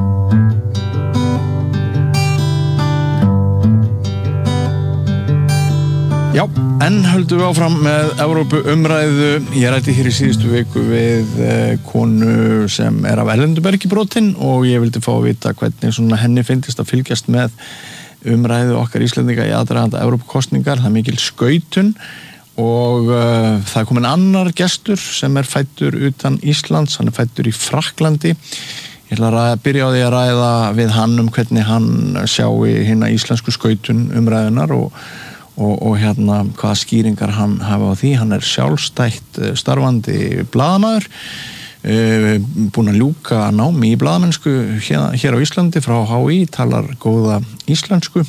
B: Já, enn höldum við áfram með Evrópu umræðu. Ég rætti hér í síðustu viku við eh, konu sem er af erlendubergi brotin og ég vildi fá að vita hvernig svona henni finnst að fylgjast með umræðu okkar Íslendinga í aðdraganda Evrópukosningar. Það er mikil skautun og uh, það er komin annar gestur sem er fæddur utan Íslands, hann er fæddur í Frakklandi. Ég ætla að byrja á því að ræða við hann um hvernig hann sjái hina íslensku skautun umræðunar og, og, og hérna hvaða skýringar hann hafa á því. Hann er sjálfstætt starfandi blaðamaður, Uh, búin að ljúka námi í blaðamennsku hér, hér á Íslandi frá H I, talar góða íslensku.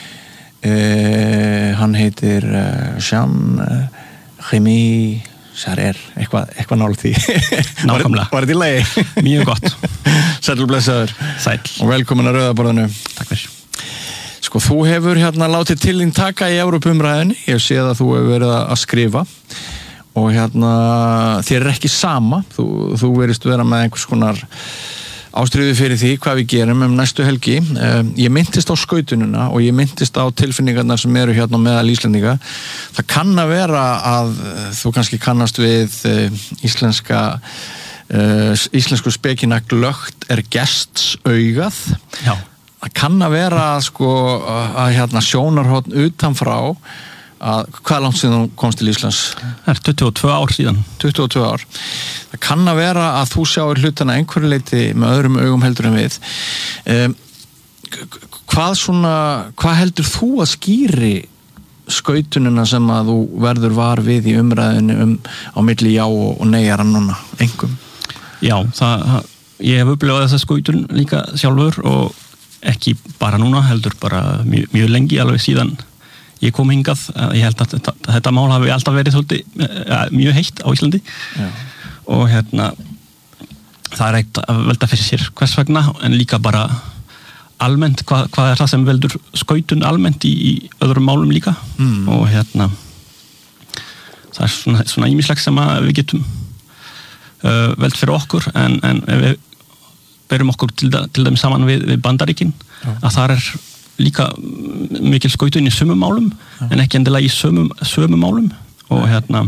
B: uh, hann heitir uh, Jean uh, Rémy Sarer, eitthvað eitthva nálægt því.
G: Nákvæmlega.
B: Var þetta í lagi?
G: Mjög gott.
B: Sæll blessaður.
G: Sæll.
B: Og velkomin að rauðaborðinu.
G: Takk fyrir.
B: Sko, þú hefur hérna látið til þín taka í Evrópumræðinni. Ég sé að þú hefur verið að skrifa og hérna þér er ekki sama, þú, þú verist vera með einhvers konar ástríðu fyrir því hvað við gerum um næstu helgi. um, ég myndist á skautununa og ég myndist á tilfinningarnar sem eru hérna meðal Íslendinga. Það kann að vera að þú kannski kannast við uh, íslenska uh, íslensku spekina glögt er gests augað.
G: Já.
B: Það kann að vera sko, að hérna sjónarhorn utanfrá að hvað langt síðan þú komst til Íslands?
G: Það er tuttugu og tvö ár síðan.
B: tuttugu og tvö ár. Það kann að vera að þú sjáir hlutana einhverju leyti með öðrum augum heldur en við. Um, hvað svona, hvað heldur þú að skýri skautunina sem að þú verður var við í umræðinu um á milli já og, og neyjara núna, engum?
G: Já, það, ég hef upplifað þessa skautun líka sjálfur og ekki bara núna, heldur bara mjög, mjög lengi, alveg síðan ég kom hingað. Ég held að þetta, þetta mál hafi alltaf verið svolítið, ja, mjög heitt á Íslandi. Já. Og hérna það er eitt að velta fyrir sér hvers vegna, en líka bara almennt, hvað, hvað er það sem veldur skautun almennt í, í öðrum málum líka. Mm. Og hérna það er svona, svona ýmislegt sem að við getum uh, velt fyrir okkur, en, en ef við berum okkur til, til þeim saman við, við Bandaríkin, Já. Að það er líka mikil skautun í sömum málum, ja. En ekki endilega í sömum, sömum málum. Og hérna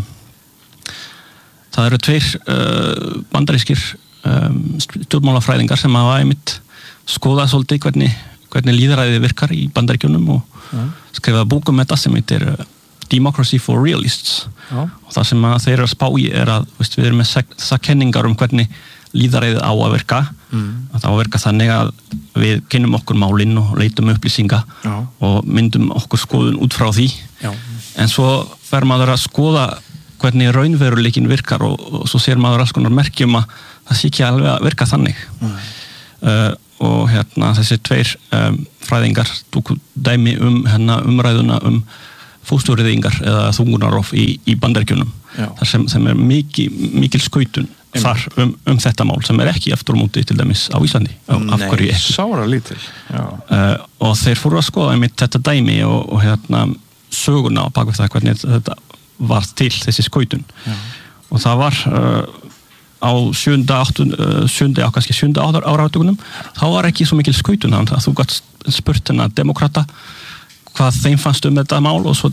G: það eru tveir uh, bandarískir um, stjórnmálafræðingar sem hafa einmitt skoðað svolítið hvernig, hvernig lýðræði virkar í Bandaríkjunum og ja. Skrifaði bók um þetta sem heitir uh, Democracy for Realists. Ja. Og það sem að þeir eru að spá í er að veist, við erum með þessar kenningar um hvernig lýðræðið á að virka. Mm. Að það á að virka þannig að við kynnum okkur málinn og leitum upplýsinga. Já. Og myndum okkur skoðun út frá því.
B: Já.
G: En svo fer maður að skoða hvernig raunveruleikin virkar og, og svo sér maður alls konar merkjum að það sé ekki alveg að virka þannig. Mm. Uh, og hérna þessi tveir um, fræðingar tóku dæmi um hérna umræðuna um fóstureyðingar eða þungunarof í, í Bandaríkjunum. Þar sem, sem er mikil, mikil skautun þar um, um þetta mál sem er ekki aftur á móti til dæmis á Íslandi. Af hverju ekki?
B: Nei, sára lítil.
G: Uh, og þeir fóru að skoða einmitt þetta dæmi og, og hérna söguna á bakvið það hvernig þetta var til þessi skautun. Já. Og það var uh, á sjönda, áttunda, sjönda, kannski sjönda áratugunum, þá var ekki svo mikil skautun að þú gætt spurt hennar demokrata hvað þeim fannst um þetta mál og svo